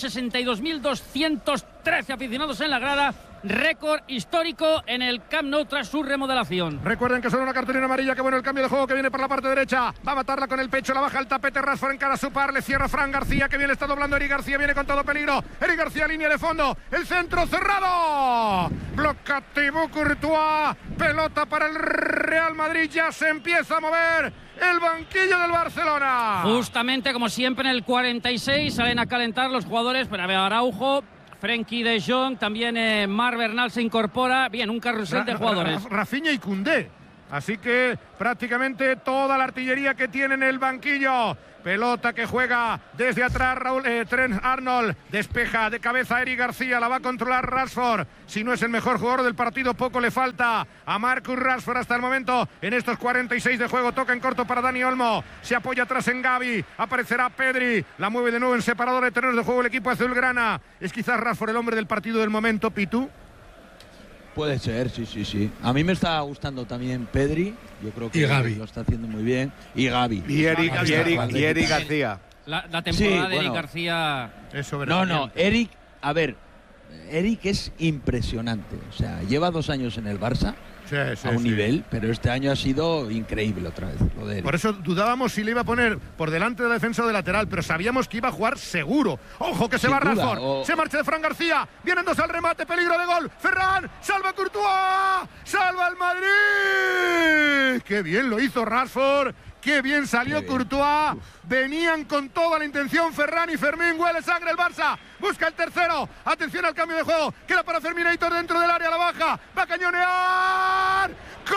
62.213 aficionados en la grada. Récord histórico en el Camp Nou tras su remodelación. Recuerden que son una cartulina amarilla. Que bueno el cambio de juego que viene por la parte derecha. Va a matarla con el pecho, la baja el tapete. Rashford encara a su par, le cierra Fran García. Que bien está doblando Eric García, viene con todo peligro. Eric García, línea de fondo. El centro cerrado. Bloca Thibaut Courtois. Pelota para el Real Madrid. Ya se empieza a mover el banquillo del Barcelona. Justamente como siempre en el 46 salen a calentar los jugadores. Pero a ver, Araujo, Frenkie de Jong, también Marc Bernal se incorpora. Bien, un carrusel de jugadores. Rafinha y Koundé. Así que prácticamente toda la artillería que tiene en el banquillo. Pelota que juega desde atrás Trent Arnold, despeja de cabeza Eric García, la va a controlar Rashford. Si no es el mejor jugador del partido, poco le falta a Marcus Rashford hasta el momento. En estos 46 de juego, toca en corto para Dani Olmo, se apoya atrás en Gavi, aparecerá Pedri, la mueve de nuevo en separador de terrenos de juego el equipo azulgrana. Es quizás Rashford el hombre del partido del momento, Pitu. Puede ser, sí. A mí me está gustando también Pedri. Yo creo que Gavi lo está haciendo muy bien. Y Gavi. Y Eric García. La temporada de Eric García... No, Eric, a ver, Eric es impresionante. O sea, lleva 2 años en el Barça. A un nivel, pero este año ha sido increíble otra vez. Lo de Eric. Por eso dudábamos si le iba a poner por delante de la defensa o de lateral, pero sabíamos que iba a jugar seguro. ¡Ojo que se va Rashford! Se marcha de Fran García, vienen 2 al remate, peligro de gol. Ferran, salva Courtois, salva el Madrid. ¡Qué bien lo hizo Rashford! ¡Qué bien salió Courtois! Venían con toda la intención Ferran y Fermín. Huele sangre el Barça. Busca el tercero. Atención al cambio de juego. Queda para Ferminator dentro del área. La baja. Va a cañonear.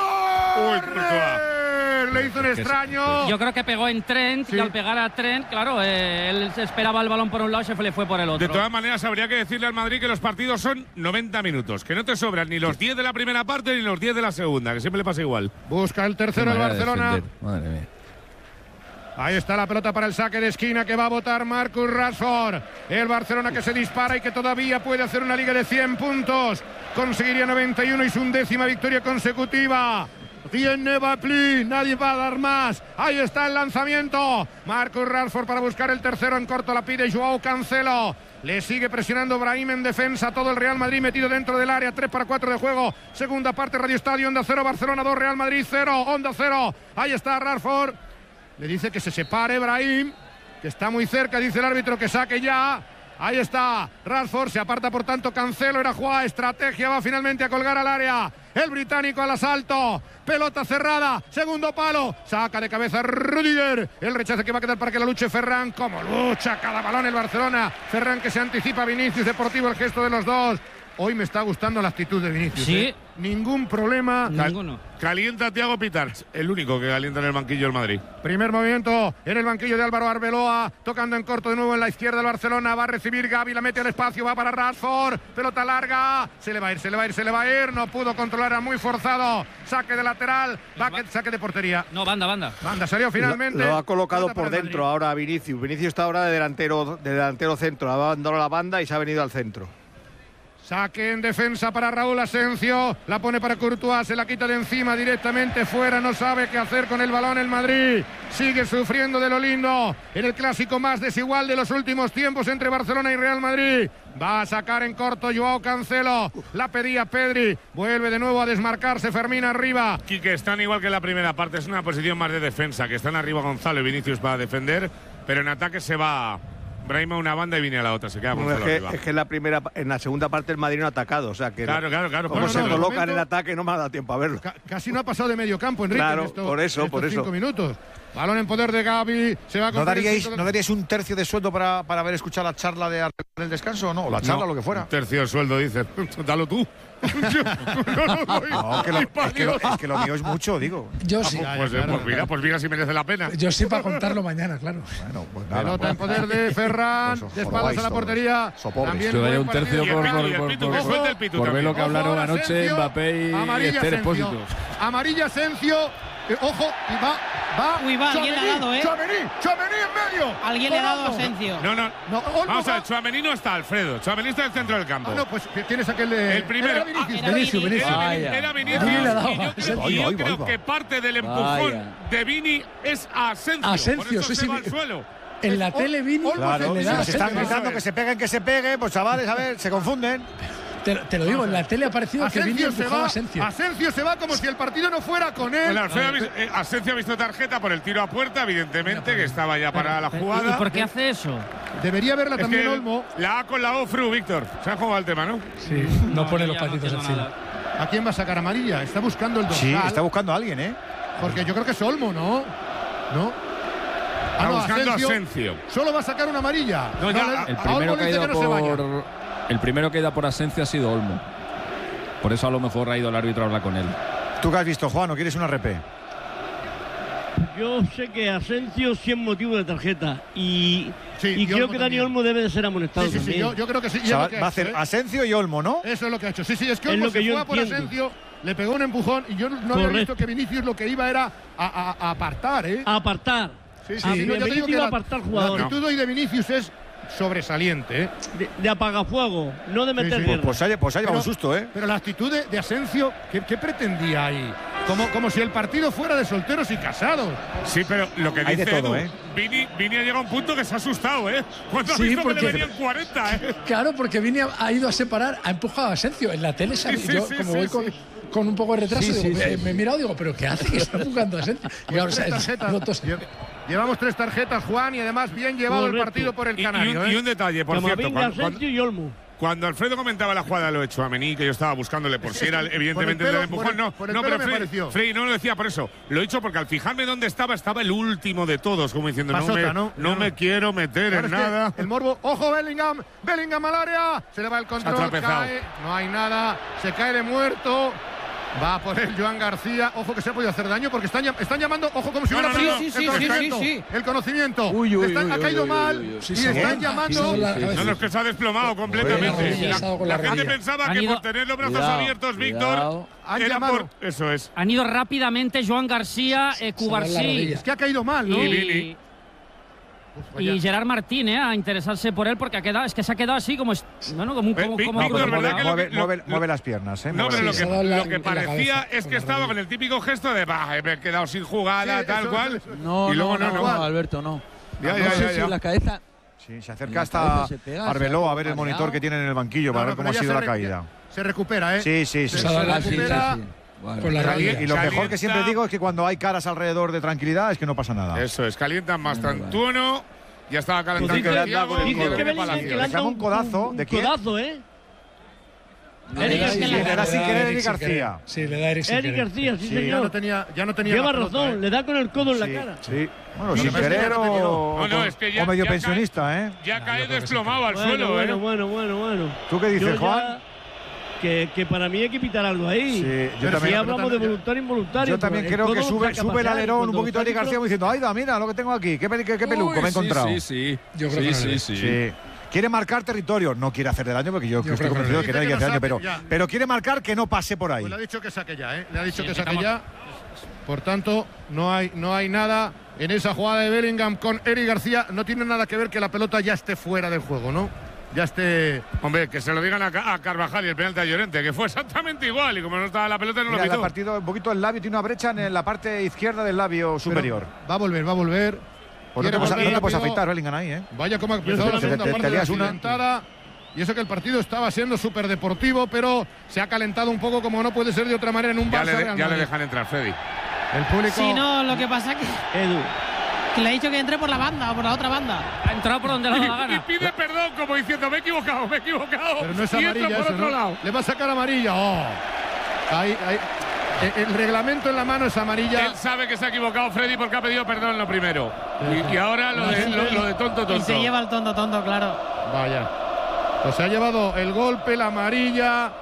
¡Corre! Le hizo un extraño. Yo creo que pegó en Trent y al pegar a Trent, claro, él esperaba el balón por un lado y se le fue por el otro. De todas maneras, habría que decirle al Madrid que los partidos son 90 minutos. Que no te sobran ni los 10 de la primera parte ni los 10 de la segunda. Que siempre le pasa igual. Busca el tercero el Barcelona. Madre mía. Ahí está la pelota para el saque de esquina que va a botar Marcus Rashford. El Barcelona que se dispara y que todavía puede hacer una liga de 100 puntos. Conseguiría 91 y su 11ª victoria consecutiva. Rien ne va plus, nadie va a dar más. Ahí está el lanzamiento. Marcus Rashford para buscar el tercero en corto. La pide Joao Cancelo. Le sigue presionando Brahim en defensa. Todo el Real Madrid metido dentro del área. 3-4 de juego. Segunda parte, Radio Estadio. Onda 0, Barcelona 2, Real Madrid 0. Onda 0. Ahí está Rashford. Le dice que se separe Brahim, que está muy cerca, dice el árbitro que saque ya. Ahí está Rashford, se aparta por tanto Cancelo, era jugada, estrategia, va finalmente a colgar al área. El británico al asalto, pelota cerrada, segundo palo, saca de cabeza Rudiger. El rechazo que va a quedar para que la luche Ferran, como lucha cada balón el Barcelona. Ferran que se anticipa a Vinicius, deportivo el gesto de los dos. Hoy me está gustando la actitud de Vinicius. Sí. Ningún problema. Ninguno. Calienta Thiago Pitars, el único que calienta en el banquillo del Madrid. Primer movimiento en el banquillo de Álvaro Arbeloa, tocando en corto de nuevo en la izquierda del Barcelona. Va a recibir Gavi, la mete al espacio, va para Rashford. Pelota larga, se le va a ir. No pudo controlar, era muy forzado. Saque de lateral, saque de portería. No, banda. Banda salió finalmente. Lo ha colocado por dentro ahora a Vinicius. Vinicius está ahora de delantero centro. Ha abandonado la banda y se ha venido al centro. Saque en defensa para Raúl Asensio, la pone para Courtois, se la quita de encima directamente fuera, no sabe qué hacer con el balón el Madrid, sigue sufriendo de lo lindo, en el clásico más desigual de los últimos tiempos entre Barcelona y Real Madrid. Va a sacar en corto Joao Cancelo, la pedía Pedri, vuelve de nuevo a desmarcarse Fermín arriba. Quique, están igual que en la primera parte, es una posición más de defensa, que están arriba Gonzalo y Vinicius para defender, pero en ataque se va Brahim a una banda y viene a la otra, se queda Gonzalo arriba. Es que en la segunda parte el Madrid no ha atacado, o sea que claro. Como se colocan en ataque no me ha dado tiempo a verlo. Casi no ha pasado de medio campo, Enrique. Claro, por eso. 5 minutos. Balón en poder de Gavi. Se va a ¿No daríais un tercio de sueldo para haber escuchado la charla de Arteta en el descanso o no? O la charla, lo que fuera. Un tercio de sueldo, dices. Dalo tú. Es que lo mío es mucho, digo. Yo sí. Pues mira si merece la pena. Yo sí para contarlo mañana, claro. Bueno, pues nada. Pelota en poder de Ferran, de espaldas a la portería. Estuve un tercio por ver lo que hablaron anoche Mbappé y Esther Expósito. Amarilla Asensio. Ojo, y va. Uy, va, alguien le ha dado, Tchouaméni en medio. Alguien le ha dado a Asensio. No. Vamos a ver, Tchouaméni no está, Alfredo. Tchouaméni está en el centro del campo. No, pues tienes aquel de... El primero. Vinicius. Era Vinicius. Yo creo que parte del empujón de Vini es a Asensio. Por eso se va al suelo. En la tele Vini le da. Se están gritando que se peguen, pues chavales, a ver, se confunden. Te lo digo, en la tele ha parecido que Vini empujaba a Asensio. Asensio se va como si el partido no fuera con él. Asensio ha visto tarjeta por el tiro a puerta, evidentemente, que estaba ya para la jugada. ¿Y por qué hace eso? Debería verla también Olmo. La A con la O, Fru, Víctor. Se ha jugado el tema, ¿no? Sí, no pone los patitos encima. ¿A quién va a sacar amarilla? Está buscando el dorsal. Sí, está buscando a alguien, ¿eh? Porque yo creo que es Olmo, ¿no? Está buscando a Asensio. Solo va a sacar una amarilla. El primero que da por Asensio ha sido Olmo. Por eso a lo mejor ha ido el árbitro a hablar con él. ¿Tú qué has visto, Juan, o quieres una repe? Yo sé que Asensio sí es motivo de tarjeta y creo que Dani Olmo debe de ser amonestado también. Yo creo que sí. O sea, va a hacer Asensio y Olmo, ¿no? Eso es lo que ha hecho. Sí, es que Olmo se fue a por Asensio, le pegó un empujón y yo no había visto que Vinicius lo que iba era a apartar, ¿eh? A apartar. Sí, yo te digo que iba a apartar jugador. La actitud hoy de Vinicius es sobresaliente, ¿eh? De apagafuego, no de meter guerra. Pues ha llevado un susto, ¿eh? Pero la actitud de Asensio, ¿qué pretendía ahí? Como si el partido fuera de solteros y casados. Sí, pero lo que hay dice de todo, Edu, Vini ha llegado a un punto que se ha asustado, ¿eh? Cuando ha visto que le venían 40, ¿eh? Claro, porque Vini ha ido a separar, ha empujado a Asensio. En la tele yo voy con un poco de retraso, me he mirado y digo, ¿pero qué hace? Que está empujando a Asensio. Y ahora, Llevamos 3 tarjetas, Juan, y además bien llevado el partido por el Canario. Y un detalle, por cierto. Cuando Alfredo comentaba la jugada de lo hecho a Mení, que yo estaba buscándole por si era evidentemente el empujón, pero Freddy no lo decía por eso. Lo he dicho porque al fijarme dónde estaba el último de todos, como diciendo, no me quiero meter en nada. El morbo, ojo Bellingham al área, se le va el control, cae, no hay nada, se cae de muerto. Va por él Joan García. Ojo que se ha podido hacer daño porque están llamando. Ojo como si hubiera perdido el conocimiento. Ha caído mal y están llamando. No, es que se ha desplomado completamente. La gente pensaba que por tener los brazos abiertos, Víctor, era por… Eso es. Han ido rápidamente Joan García, Cubarsí. Es que ha caído mal, ¿no? Y Gerard Martín, a interesarse por él porque es que se ha quedado así como mueve las piernas, No, pero lo que parecía es que estaba con el típico gesto de me he quedado sin jugada, tal cual. No, Alberto, no. Ya. La cabeza. Sí, se acerca hasta Arbeloa a ver el monitor que tiene en el banquillo para ver cómo ha sido la caída. Se recupera, ¿eh? Sí. Se recupera. Y lo mejor que siempre digo es que cuando hay caras alrededor de tranquilidad es que no pasa nada. Eso es, calientan más Trantuono. Ya estaba calentando un codazo. ¿De quién? Codazo, ¿eh? Le da sin querer Eric García. Sí, le da Eric sin querer. García, sí, señor. Ya no tenía Lleva razón, le da con el codo en la cara. Sí. Bueno, sin querer o medio pensionista, ¿eh? Ya cae desplomado al suelo, ¿eh? Bueno. ¿Tú qué dices, Juan? Que para mí hay que quitar algo ahí. Sí, yo también. Si hablamos de voluntario e involuntario. Yo también creo que sube el alerón un poquito a Eric García diciendo, ¡ay, mira lo que tengo aquí! ¡Qué peluco me he encontrado! Sí. Yo creo que sí. Quiere marcar territorio, no quiere hacer daño porque yo estoy convencido de que nadie quiere hacer daño, pero quiere marcar que no pase por ahí. Pues le ha dicho que saque ya, ¿eh? Le ha dicho que saque ya. Por tanto, no hay nada en esa jugada de Bellingham con Eric García. No tiene nada que ver que la pelota ya esté fuera del juego, ¿no? Ya esté… Hombre, que se lo digan a Carvajal y el penalti a Llorente, que fue exactamente igual y como no estaba la pelota no lo pitó. Ha partido un poquito el labio, tiene una brecha en la parte izquierda del labio superior. Va a volver. Pues no te puedes afeitar, Bellingham ahí, ¿eh? Vaya como ha empezado la segunda parte de la accidentada. Y eso que el partido estaba siendo súper deportivo, pero se ha calentado un poco como no puede ser de otra manera en un Barça. Ya le dejan entrar, Freddy. El público… Sí, no, lo que pasa que… Edu. Que le ha dicho que entre por la banda o por la otra banda. Ha entrado por donde le da la gana. Y pide perdón como diciendo, me he equivocado. Pero no es amarilla por eso, otro lado. Le va a sacar amarilla. Ahí. El reglamento en la mano es amarilla. Él sabe que se ha equivocado Freddy porque ha pedido perdón lo primero. Y ahora lo de tonto. Y se lleva el tonto, claro. Vaya. Pues se ha llevado el golpe, la amarilla…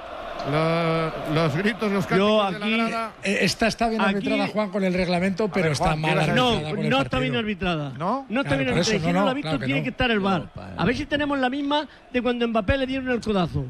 Los gritos, los cánticos de la grada. Esta está bien arbitrada, Juan, con el reglamento, pero está mal arbitrada. No está bien arbitrada. ¿No? No está bien arbitrada. Si no lo ha visto, tiene que estar el VAR. A ver si tenemos la misma de cuando Mbappé le dieron el codazo.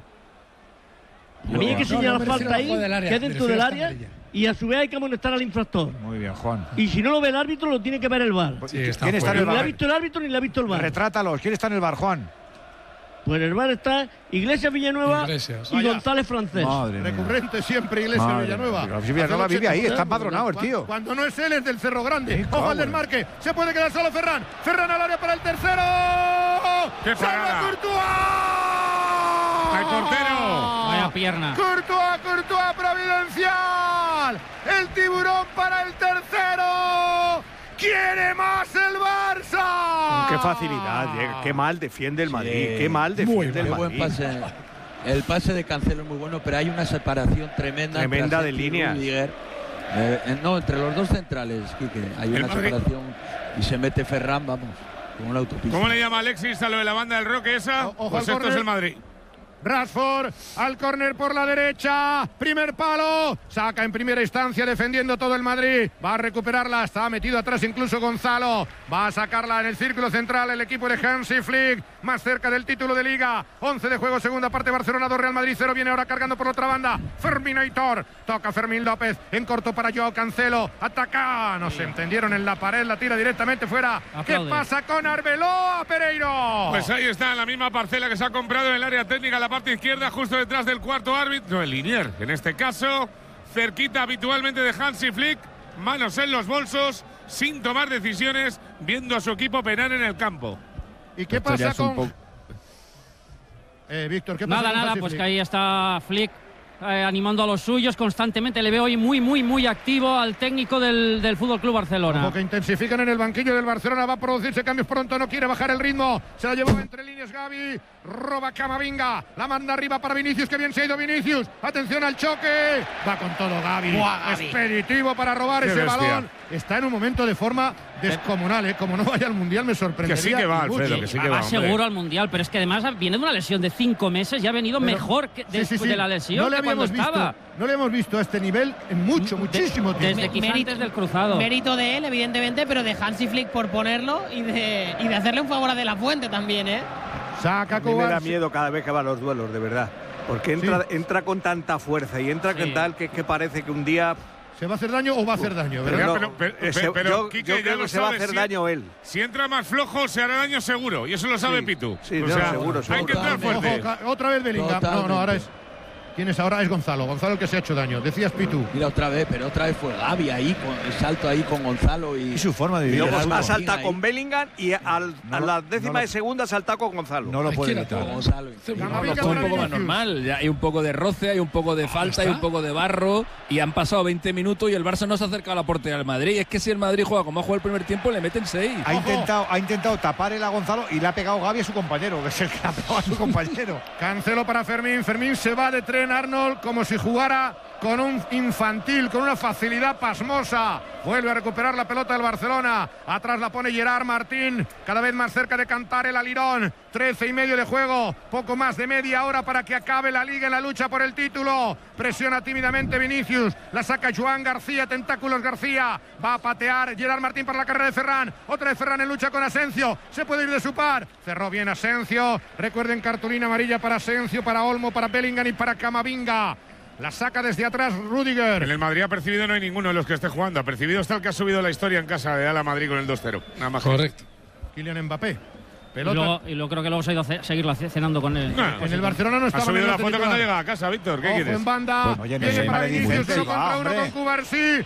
A mí hay que señalar falta ahí, que es dentro del área, y a su vez hay que amonestar al infractor. Muy bien, Juan. Y si no lo ve el árbitro, lo tiene que ver el VAR. ¿Quién está en el VAR? Ni le ha visto el árbitro ni le ha visto el VAR. Retrátalos. ¿Quién está en el VAR, Juan? Pues en el VAR está Iglesias Villanueva y González Francés. Recurrente siempre Iglesias Villanueva. Villanueva vive ahí, está empadronado el tío. Cuando no es él, es del Cerro Grande. Ojo al desmarque. Se puede quedar solo Ferran. Ferran al área para el tercero. ¡Qué parada! Courtois! ¡Al portero! Vaya pierna. Courtois providencial. El tiburón para el tercero. ¡Quiere más el Barça! Qué facilidad, qué mal defiende el Madrid, qué mal defiende el Madrid. Buen pase. El pase de Cancelo es muy bueno, pero hay una separación tremenda de líneas. No, entre los dos centrales, Quique. Hay una separación y se mete Ferran, vamos, como una autopista. ¿Cómo le llama Alexis a lo de la banda del Roque esa? Ojo pues al esto es el Madrid. Rashford al córner por la derecha. Primer palo. Saca en primera instancia defendiendo todo el Madrid. Va a recuperarla. Está metido atrás incluso Gonzalo. Va a sacarla en el círculo central el equipo de Hansi Flick. Más cerca del título de Liga. 11 de juego, segunda parte. Barcelona 2, Real Madrid 0. Viene ahora cargando por la otra banda. Ferminator. Toca Fermín López. En corto para Joao Cancelo. Ataca. No se entendieron en la pared. La tira directamente fuera. ¿Qué pasa con Arbeloa, Pereiro? Pues ahí está, en la misma parcela que se ha comprado en el área técnica, la parte izquierda, justo detrás del cuarto árbitro, el Linier. En este caso, cerquita habitualmente de Hansi Flick. Manos en los bolsos, sin tomar decisiones, viendo a su equipo penar en el campo. ¿Y qué pasa con...? Víctor, ¿qué pasa con Nada, pues que ahí está Flick animando a los suyos constantemente. Le veo hoy muy activo al técnico del FC Barcelona. Como que intensifican en el banquillo del Barcelona. Va a producirse cambios pronto, no quiere bajar el ritmo. Se la llevó entre líneas Gavi. Roba Camavinga. La manda arriba para Vinicius. Que bien se ha ido Vinicius. Atención al choque. Va con todo Gavi. Expeditivo para robar ese balón. Está en un momento de forma descomunal, Como no vaya al Mundial me sorprendería. Que sí que va, Alfredo, que sí que va. Seguro al Mundial, pero es que además viene de una lesión de 5 meses y ha venido mejor que después de la lesión que cuando estaba. No le hemos visto a este nivel en muchísimo tiempo. Desde quizá antes del cruzado. Mérito de él, evidentemente, pero de Hansi Flick por ponerlo y de hacerle un favor a De La Fuente también, Saca a mí me da miedo cada vez que va a los duelos, de verdad. Porque entra con tanta fuerza y entra con tal que parece que un día... ¿Se va a hacer daño o va a hacer daño? Pero Quique, yo creo que se va a hacer daño él. Si entra más flojo, se hará daño seguro. Y eso lo sabe Pitu. Sí, seguro. Hay que entrar fuerte. Otra vez Bellingham. No, ahora es... ¿Quién es ahora? Es Gonzalo. Gonzalo el que se ha hecho daño. Decías Pitu. Mira otra vez fue Gavi ahí, con el salto ahí con Gonzalo y su forma de vivir. Y luego ha saltado con Bellingham y a la décima de segunda ha saltado con Gonzalo. No lo puede evitar. Gonzalo. Un poco más normal. Hay un poco de roce, hay un poco de falta, hay un poco de barro. Y han pasado 20 minutos y el Barça no se ha acercado a la portería del Madrid. Es que si el Madrid juega como ha jugado el primer tiempo, le meten 6. Ha intentado tapar el a Gonzalo y le ha pegado Gavi a su compañero, que es el que ha pegado a su compañero. Cancelo para Fermín. Fermín se va de tren, Arnold, como si jugara con un infantil, con una facilidad pasmosa. Vuelve a recuperar la pelota del Barcelona. Atrás la pone Gerard Martín, cada vez más cerca de cantar el alirón. 13:30 de juego, poco más de media hora para que acabe la Liga en la lucha por el título. Presiona tímidamente Vinicius, la saca Joan García, tentáculos García. Va a patear Gerard Martín para la carrera de Ferran. Otra vez Ferran en lucha con Asensio. Se puede ir de su par. Cerró bien Asensio. Recuerden, cartulina amarilla para Asensio, para Olmo, para Bellingham y para Camavinga. La saca desde atrás Rüdiger. En el Madrid ha percibido no hay ninguno de los que esté jugando. Ha percibido está el que ha subido la historia en casa de Ala Madrid con el 2-0. Nada más. Correcto. Kylian Mbappé. Pelota. Y luego creo que luego se ha ido a seguirlo cenando con él. En el Barcelona no estaba. Ha subido la foto cuando llega a casa, Víctor. ¿Qué quieres? En banda. Viene para Vinicius, 1 contra 1 con Cubarsí.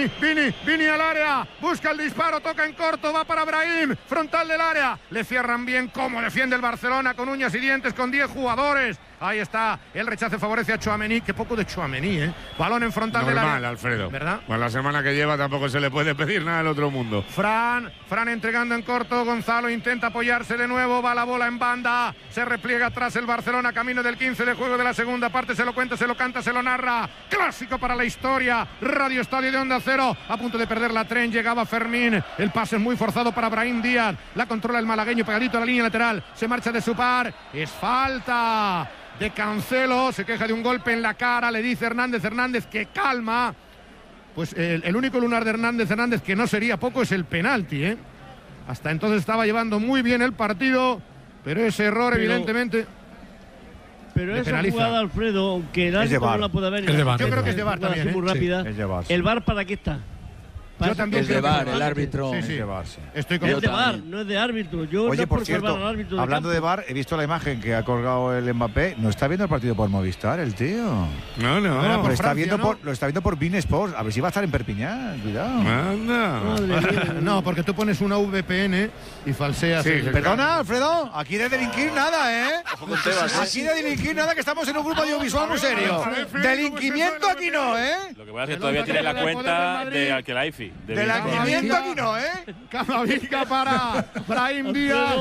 Vini al área. Busca el disparo, toca en corto, va para Brahim. Frontal del área. Le cierran bien como defiende el Barcelona con uñas y dientes, con 10 jugadores. Ahí está, el rechace favorece a Tchouaméni. Qué poco de Tchouaméni, Balón en frontal del área. Normal, Alfredo. ¿Verdad? Pues la semana que lleva tampoco se le puede pedir nada del otro mundo. Fran entregando en corto. Gonzalo intenta apoyarse de nuevo. Va la bola en banda. Se repliega atrás el Barcelona, camino del 15 de juego de la segunda parte. Se lo cuenta, se lo canta, se lo narra. Clásico para la historia. Radio Estadio de Onda Cero. A punto de perder la tren. Llegaba Fermín. El pase es muy forzado para Brahim Díaz. La controla el malagueño pegadito a la línea lateral. Se marcha de su par. Es falta de Cancelo, se queja de un golpe en la cara, le dice Hernández que calma. Pues el único lunar de Hernández que no sería poco es el penalti, Hasta entonces estaba llevando muy bien el partido, pero ese error evidentemente... Pero esa penaliza. Jugada, Alfredo, aunque el árbitro no la puede ver, yo creo que es de VAR también. Muy rápida. Sí, ¿El VAR para qué está? Yo también es de VAR, el árbitro. Sí. Estoy con es de VAR, no es de árbitro. Yo Oye, no por cierto, hablando de VAR, he visto la imagen que ha colgado el Mbappé. No está viendo el partido por Movistar, el tío. No. Lo está viendo por Bein Sports. A ver si va a estar en Perpiñán. Cuidado. No, porque tú pones una VPN y falseas. Perdona, Alfredo. Aquí de delinquir nada, Aquí de delinquir nada, que estamos en un grupo audiovisual muy serio. Delinquimiento aquí no, Lo que pasa es que todavía tiene la cuenta de Al-Khelaifi. Xavi. De lanzamiento aquí no, ¿eh? Camavinga para Brahim Díaz.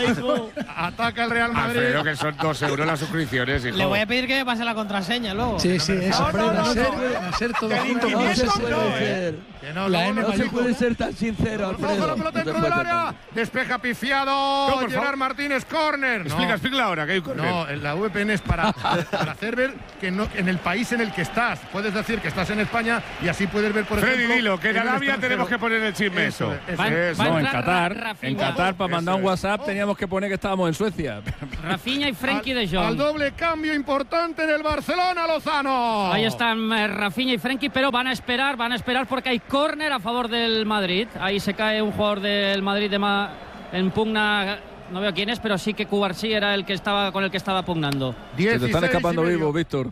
Ataca el Real Madrid. Alfredo, que son 2 euros las suscripciones, hijo. Le voy a pedir que me pase la contraseña luego. Sí, sí, eso. Va a ser todo junto. No se puede ser. No se puede ser tan sincero, Alfredo. La pelota dentro del área. Despeja pifiado. Gerard Martínez, córner. Explica ahora que hay córner. No, la VPN es para hacer ver que no, en el país en el que estás. Puedes decir que estás en España y así puedes ver, por ejemplo. Freddy, dilo, que en Arabia tenemos que poner el chisme eso. No, en Qatar, para mandar un WhatsApp teníamos que poner que estábamos en Suecia. Rafinha y Frenkie de Jong. Al doble cambio importante en el Barcelona, Lozano. Ahí están Rafinha y Frenkie, pero van a esperar porque hay córner a favor del Madrid. Ahí se cae un jugador del Madrid en pugna. No veo quién es, pero sí que Cubarsí era el que estaba con el que estaba pugnando. Se te están escapando vivos, Víctor.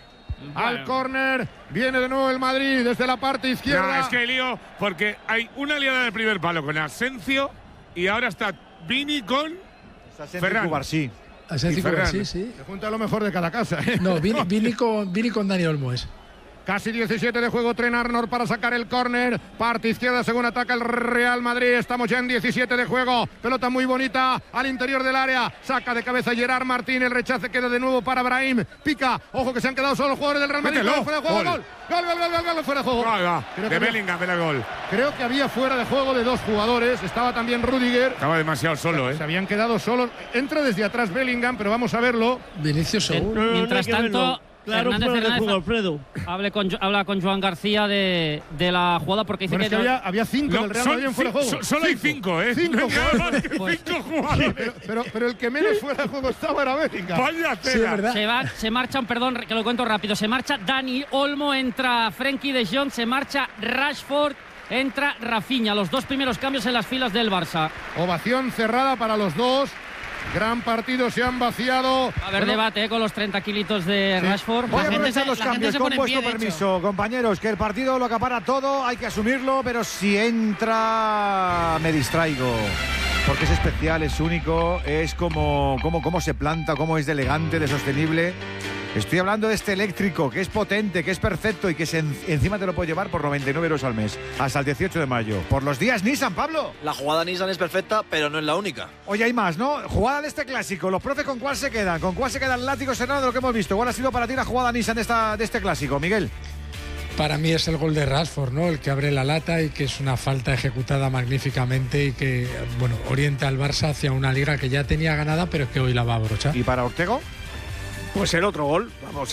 Al córner viene de nuevo el Madrid desde la parte izquierda. No, es que lío, porque hay una liada del primer palo con Asensio y ahora está Vini con Ferran. Cubarsí. Asensio y Cubarsí, sí. Se junta lo mejor de cada casa. No, Vini con Dani Olmo es. Casi 17 de juego, Trent Arnold para sacar el córner. Parte izquierda según ataca el Real Madrid. Estamos ya en 17 de juego. Pelota muy bonita al interior del área. Saca de cabeza Gerard Martín. El rechace queda de nuevo para Brahim. Pica. Ojo que se han quedado solo los jugadores del Real Madrid. Fuera de juego, gol. Gol, fuera de juego. De Bellingham, el gol. Creo que había fuera de juego de 2 jugadores. Estaba también Rudiger. Estaba demasiado solo, Se habían quedado solos. Entra desde atrás Bellingham, pero vamos a verlo. Vinicius seguro. Mientras tanto, claro, Fernández, Alfredo. Habla con Joan García de la jugada porque dice que había 5 del Real Madrid en fuera de juego. Solo hay 5, ¿eh? 5 jugadores. Pero el que menos fuera de juego estaba era Bellingham. Vaya tela. Se marchan, perdón, que lo cuento rápido. Se marcha Dani Olmo, entra Frenkie de Jong, se marcha Rashford, entra Rafinha. Los 2 primeros cambios en las filas del Barça. Ovación cerrada para los 2. Gran partido, se han vaciado. A ver, debate con los 30 kilitos de Rashford. Voy a aprovechar los cambios con vuestro permiso, compañeros, que el partido lo acapara todo, hay que asumirlo, pero si entra me distraigo. Porque es especial, es único, es como se planta, cómo es de elegante, de sostenible. Estoy hablando de este eléctrico, que es potente, que es perfecto y que encima te lo puedes llevar por 99 euros al mes, hasta el 18 de mayo. Por los días Nissan, Pablo. La jugada Nissan es perfecta, pero no es la única. Oye, hay más, ¿no? Jugada de este clásico. ¿Los profes con cuál se quedan? ¿Con cuál se queda el látigo Serrano de lo que hemos visto? ¿Cuál ha sido para ti la jugada Nissan de este clásico, Miguel? Para mí es el gol de Rashford, ¿no? El que abre la lata y que es una falta ejecutada magníficamente y que, bueno, orienta al Barça hacia una liga que ya tenía ganada, pero que hoy la va a abrochar. ¿Y para Ortego? Pues el otro gol. Vamos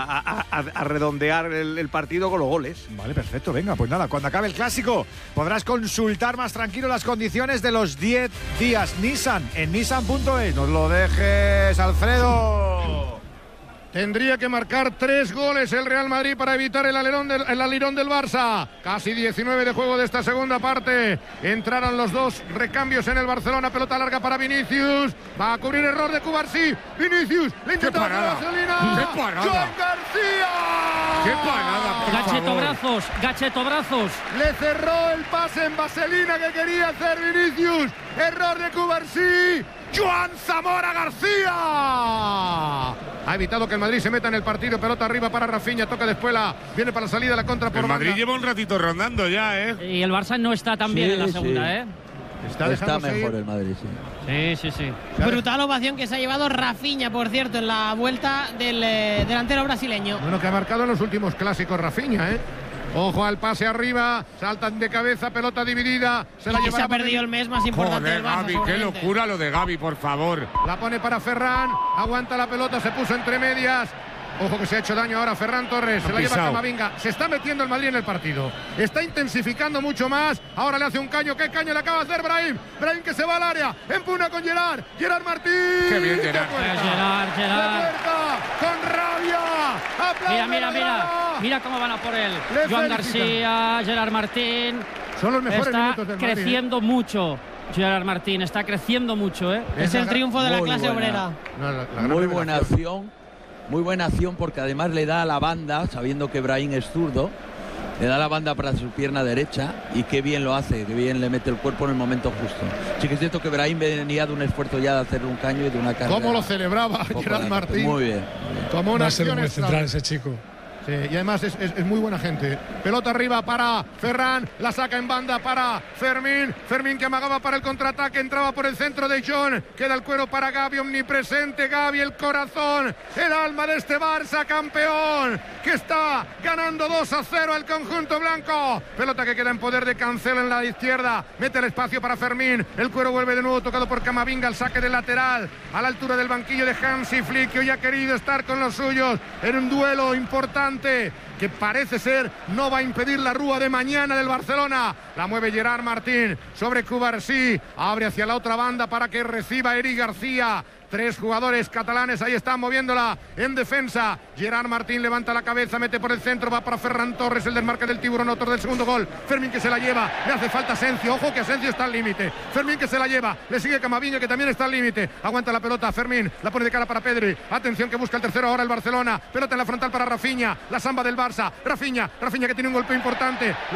a redondear el partido con los goles. Vale, perfecto. Venga, pues nada, cuando acabe el clásico podrás consultar más tranquilo las condiciones de los 10 días Nissan en nissan.es. No lo dejes, Alfredo. Tendría que marcar 3 goles el Real Madrid para evitar el alirón del Barça. Casi 19 de juego de esta segunda parte. Entraron los 2 recambios en el Barcelona. Pelota larga para Vinicius. Va a cubrir error de Cubarsí. Vinicius. Le intenta la vaselina. ¡Qué parada! ¡Joan García! ¡Qué parada! Gachetobrazos. Le cerró el pase en vaselina que quería hacer Vinicius. Error de Cubarsí. Joan Zamora García ha evitado que el Madrid se meta en el partido. Pelota arriba para Rafinha, toca de Espuela, viene para la salida de la contra por el Madrid banda. lleva un ratito rondando ya, ¿eh? Y el Barça no está tan bien en la segunda, ¿eh? Está mejor el Madrid, sí. Brutal ovación que se ha llevado Rafinha, por cierto, en la vuelta del delantero brasileño. Bueno, que ha marcado en los últimos clásicos Rafinha, ¿eh? Ojo al pase arriba, saltan de cabeza, pelota dividida. Se ha perdido el mes más importante del Barça. Gavi, qué locura lo de Gavi, por favor. La pone para Ferran, aguanta la pelota, se puso entre medias. Ojo que se ha hecho daño ahora Ferran Torres, se la lleva Camavinga. Se está metiendo el Madrid en el partido. Está intensificando mucho más. Ahora le hace un caño. ¿Qué caño le acaba de hacer Brahim? Brahim que se va al área. Empuna con Gerard. Gerard Martín. Qué bien Gerard. Gerard. Con rabia. Mira cómo van a por él. Joan García, Gerard Martín. Son los mejores minutos del Madrid. Está creciendo mucho. Gerard Martín está creciendo mucho, ¿eh? Es el triunfo de la clase obrera. Muy buena acción. Muy buena acción porque además le da a la banda, sabiendo que Brahim es zurdo, le da la banda para su pierna derecha y qué bien lo hace, qué bien le mete el cuerpo en el momento justo. Sí que es cierto que Brahim venía de un esfuerzo ya de hacer un caño y de una carga. ¿Cómo lo celebraba Gerard Martín? Muy bien. Va a ser un buen central ese chico. Sí, y además es muy buena gente. Pelota arriba para Ferran, la saca en banda para Fermín. Fermín que amagaba para el contraataque, entraba por el centro de John. Queda el cuero para Gavi, omnipresente. Gavi, el corazón, el alma de este Barça, campeón, que está ganando 2-0 el conjunto blanco. Pelota que queda en poder de Cancelo en la izquierda. Mete el espacio para Fermín. El cuero vuelve de nuevo, tocado por Camavinga. El saque del lateral a la altura del banquillo de Hansi Flick, que hoy ha querido estar con los suyos en un duelo importante que parece ser no va a impedir la rúa de mañana del Barcelona. La mueve Gerard Martín sobre Cubarsí, abre hacia la otra banda para que reciba Eric García. 3 jugadores catalanes, ahí están moviéndola en defensa. Gerard Martín levanta la cabeza, mete por el centro, va para Ferran Torres, el desmarque del tiburón, autor del segundo gol. Fermín que se la lleva, le hace falta Asensio, ojo que Asensio está al límite. Fermín que se la lleva, le sigue Camavinga que también está al límite. Aguanta la pelota Fermín, la pone de cara para Pedri. Atención que busca el tercero ahora el Barcelona. Pelota en la frontal para Rafinha, la samba del Barça. Rafinha que tiene un golpe importante.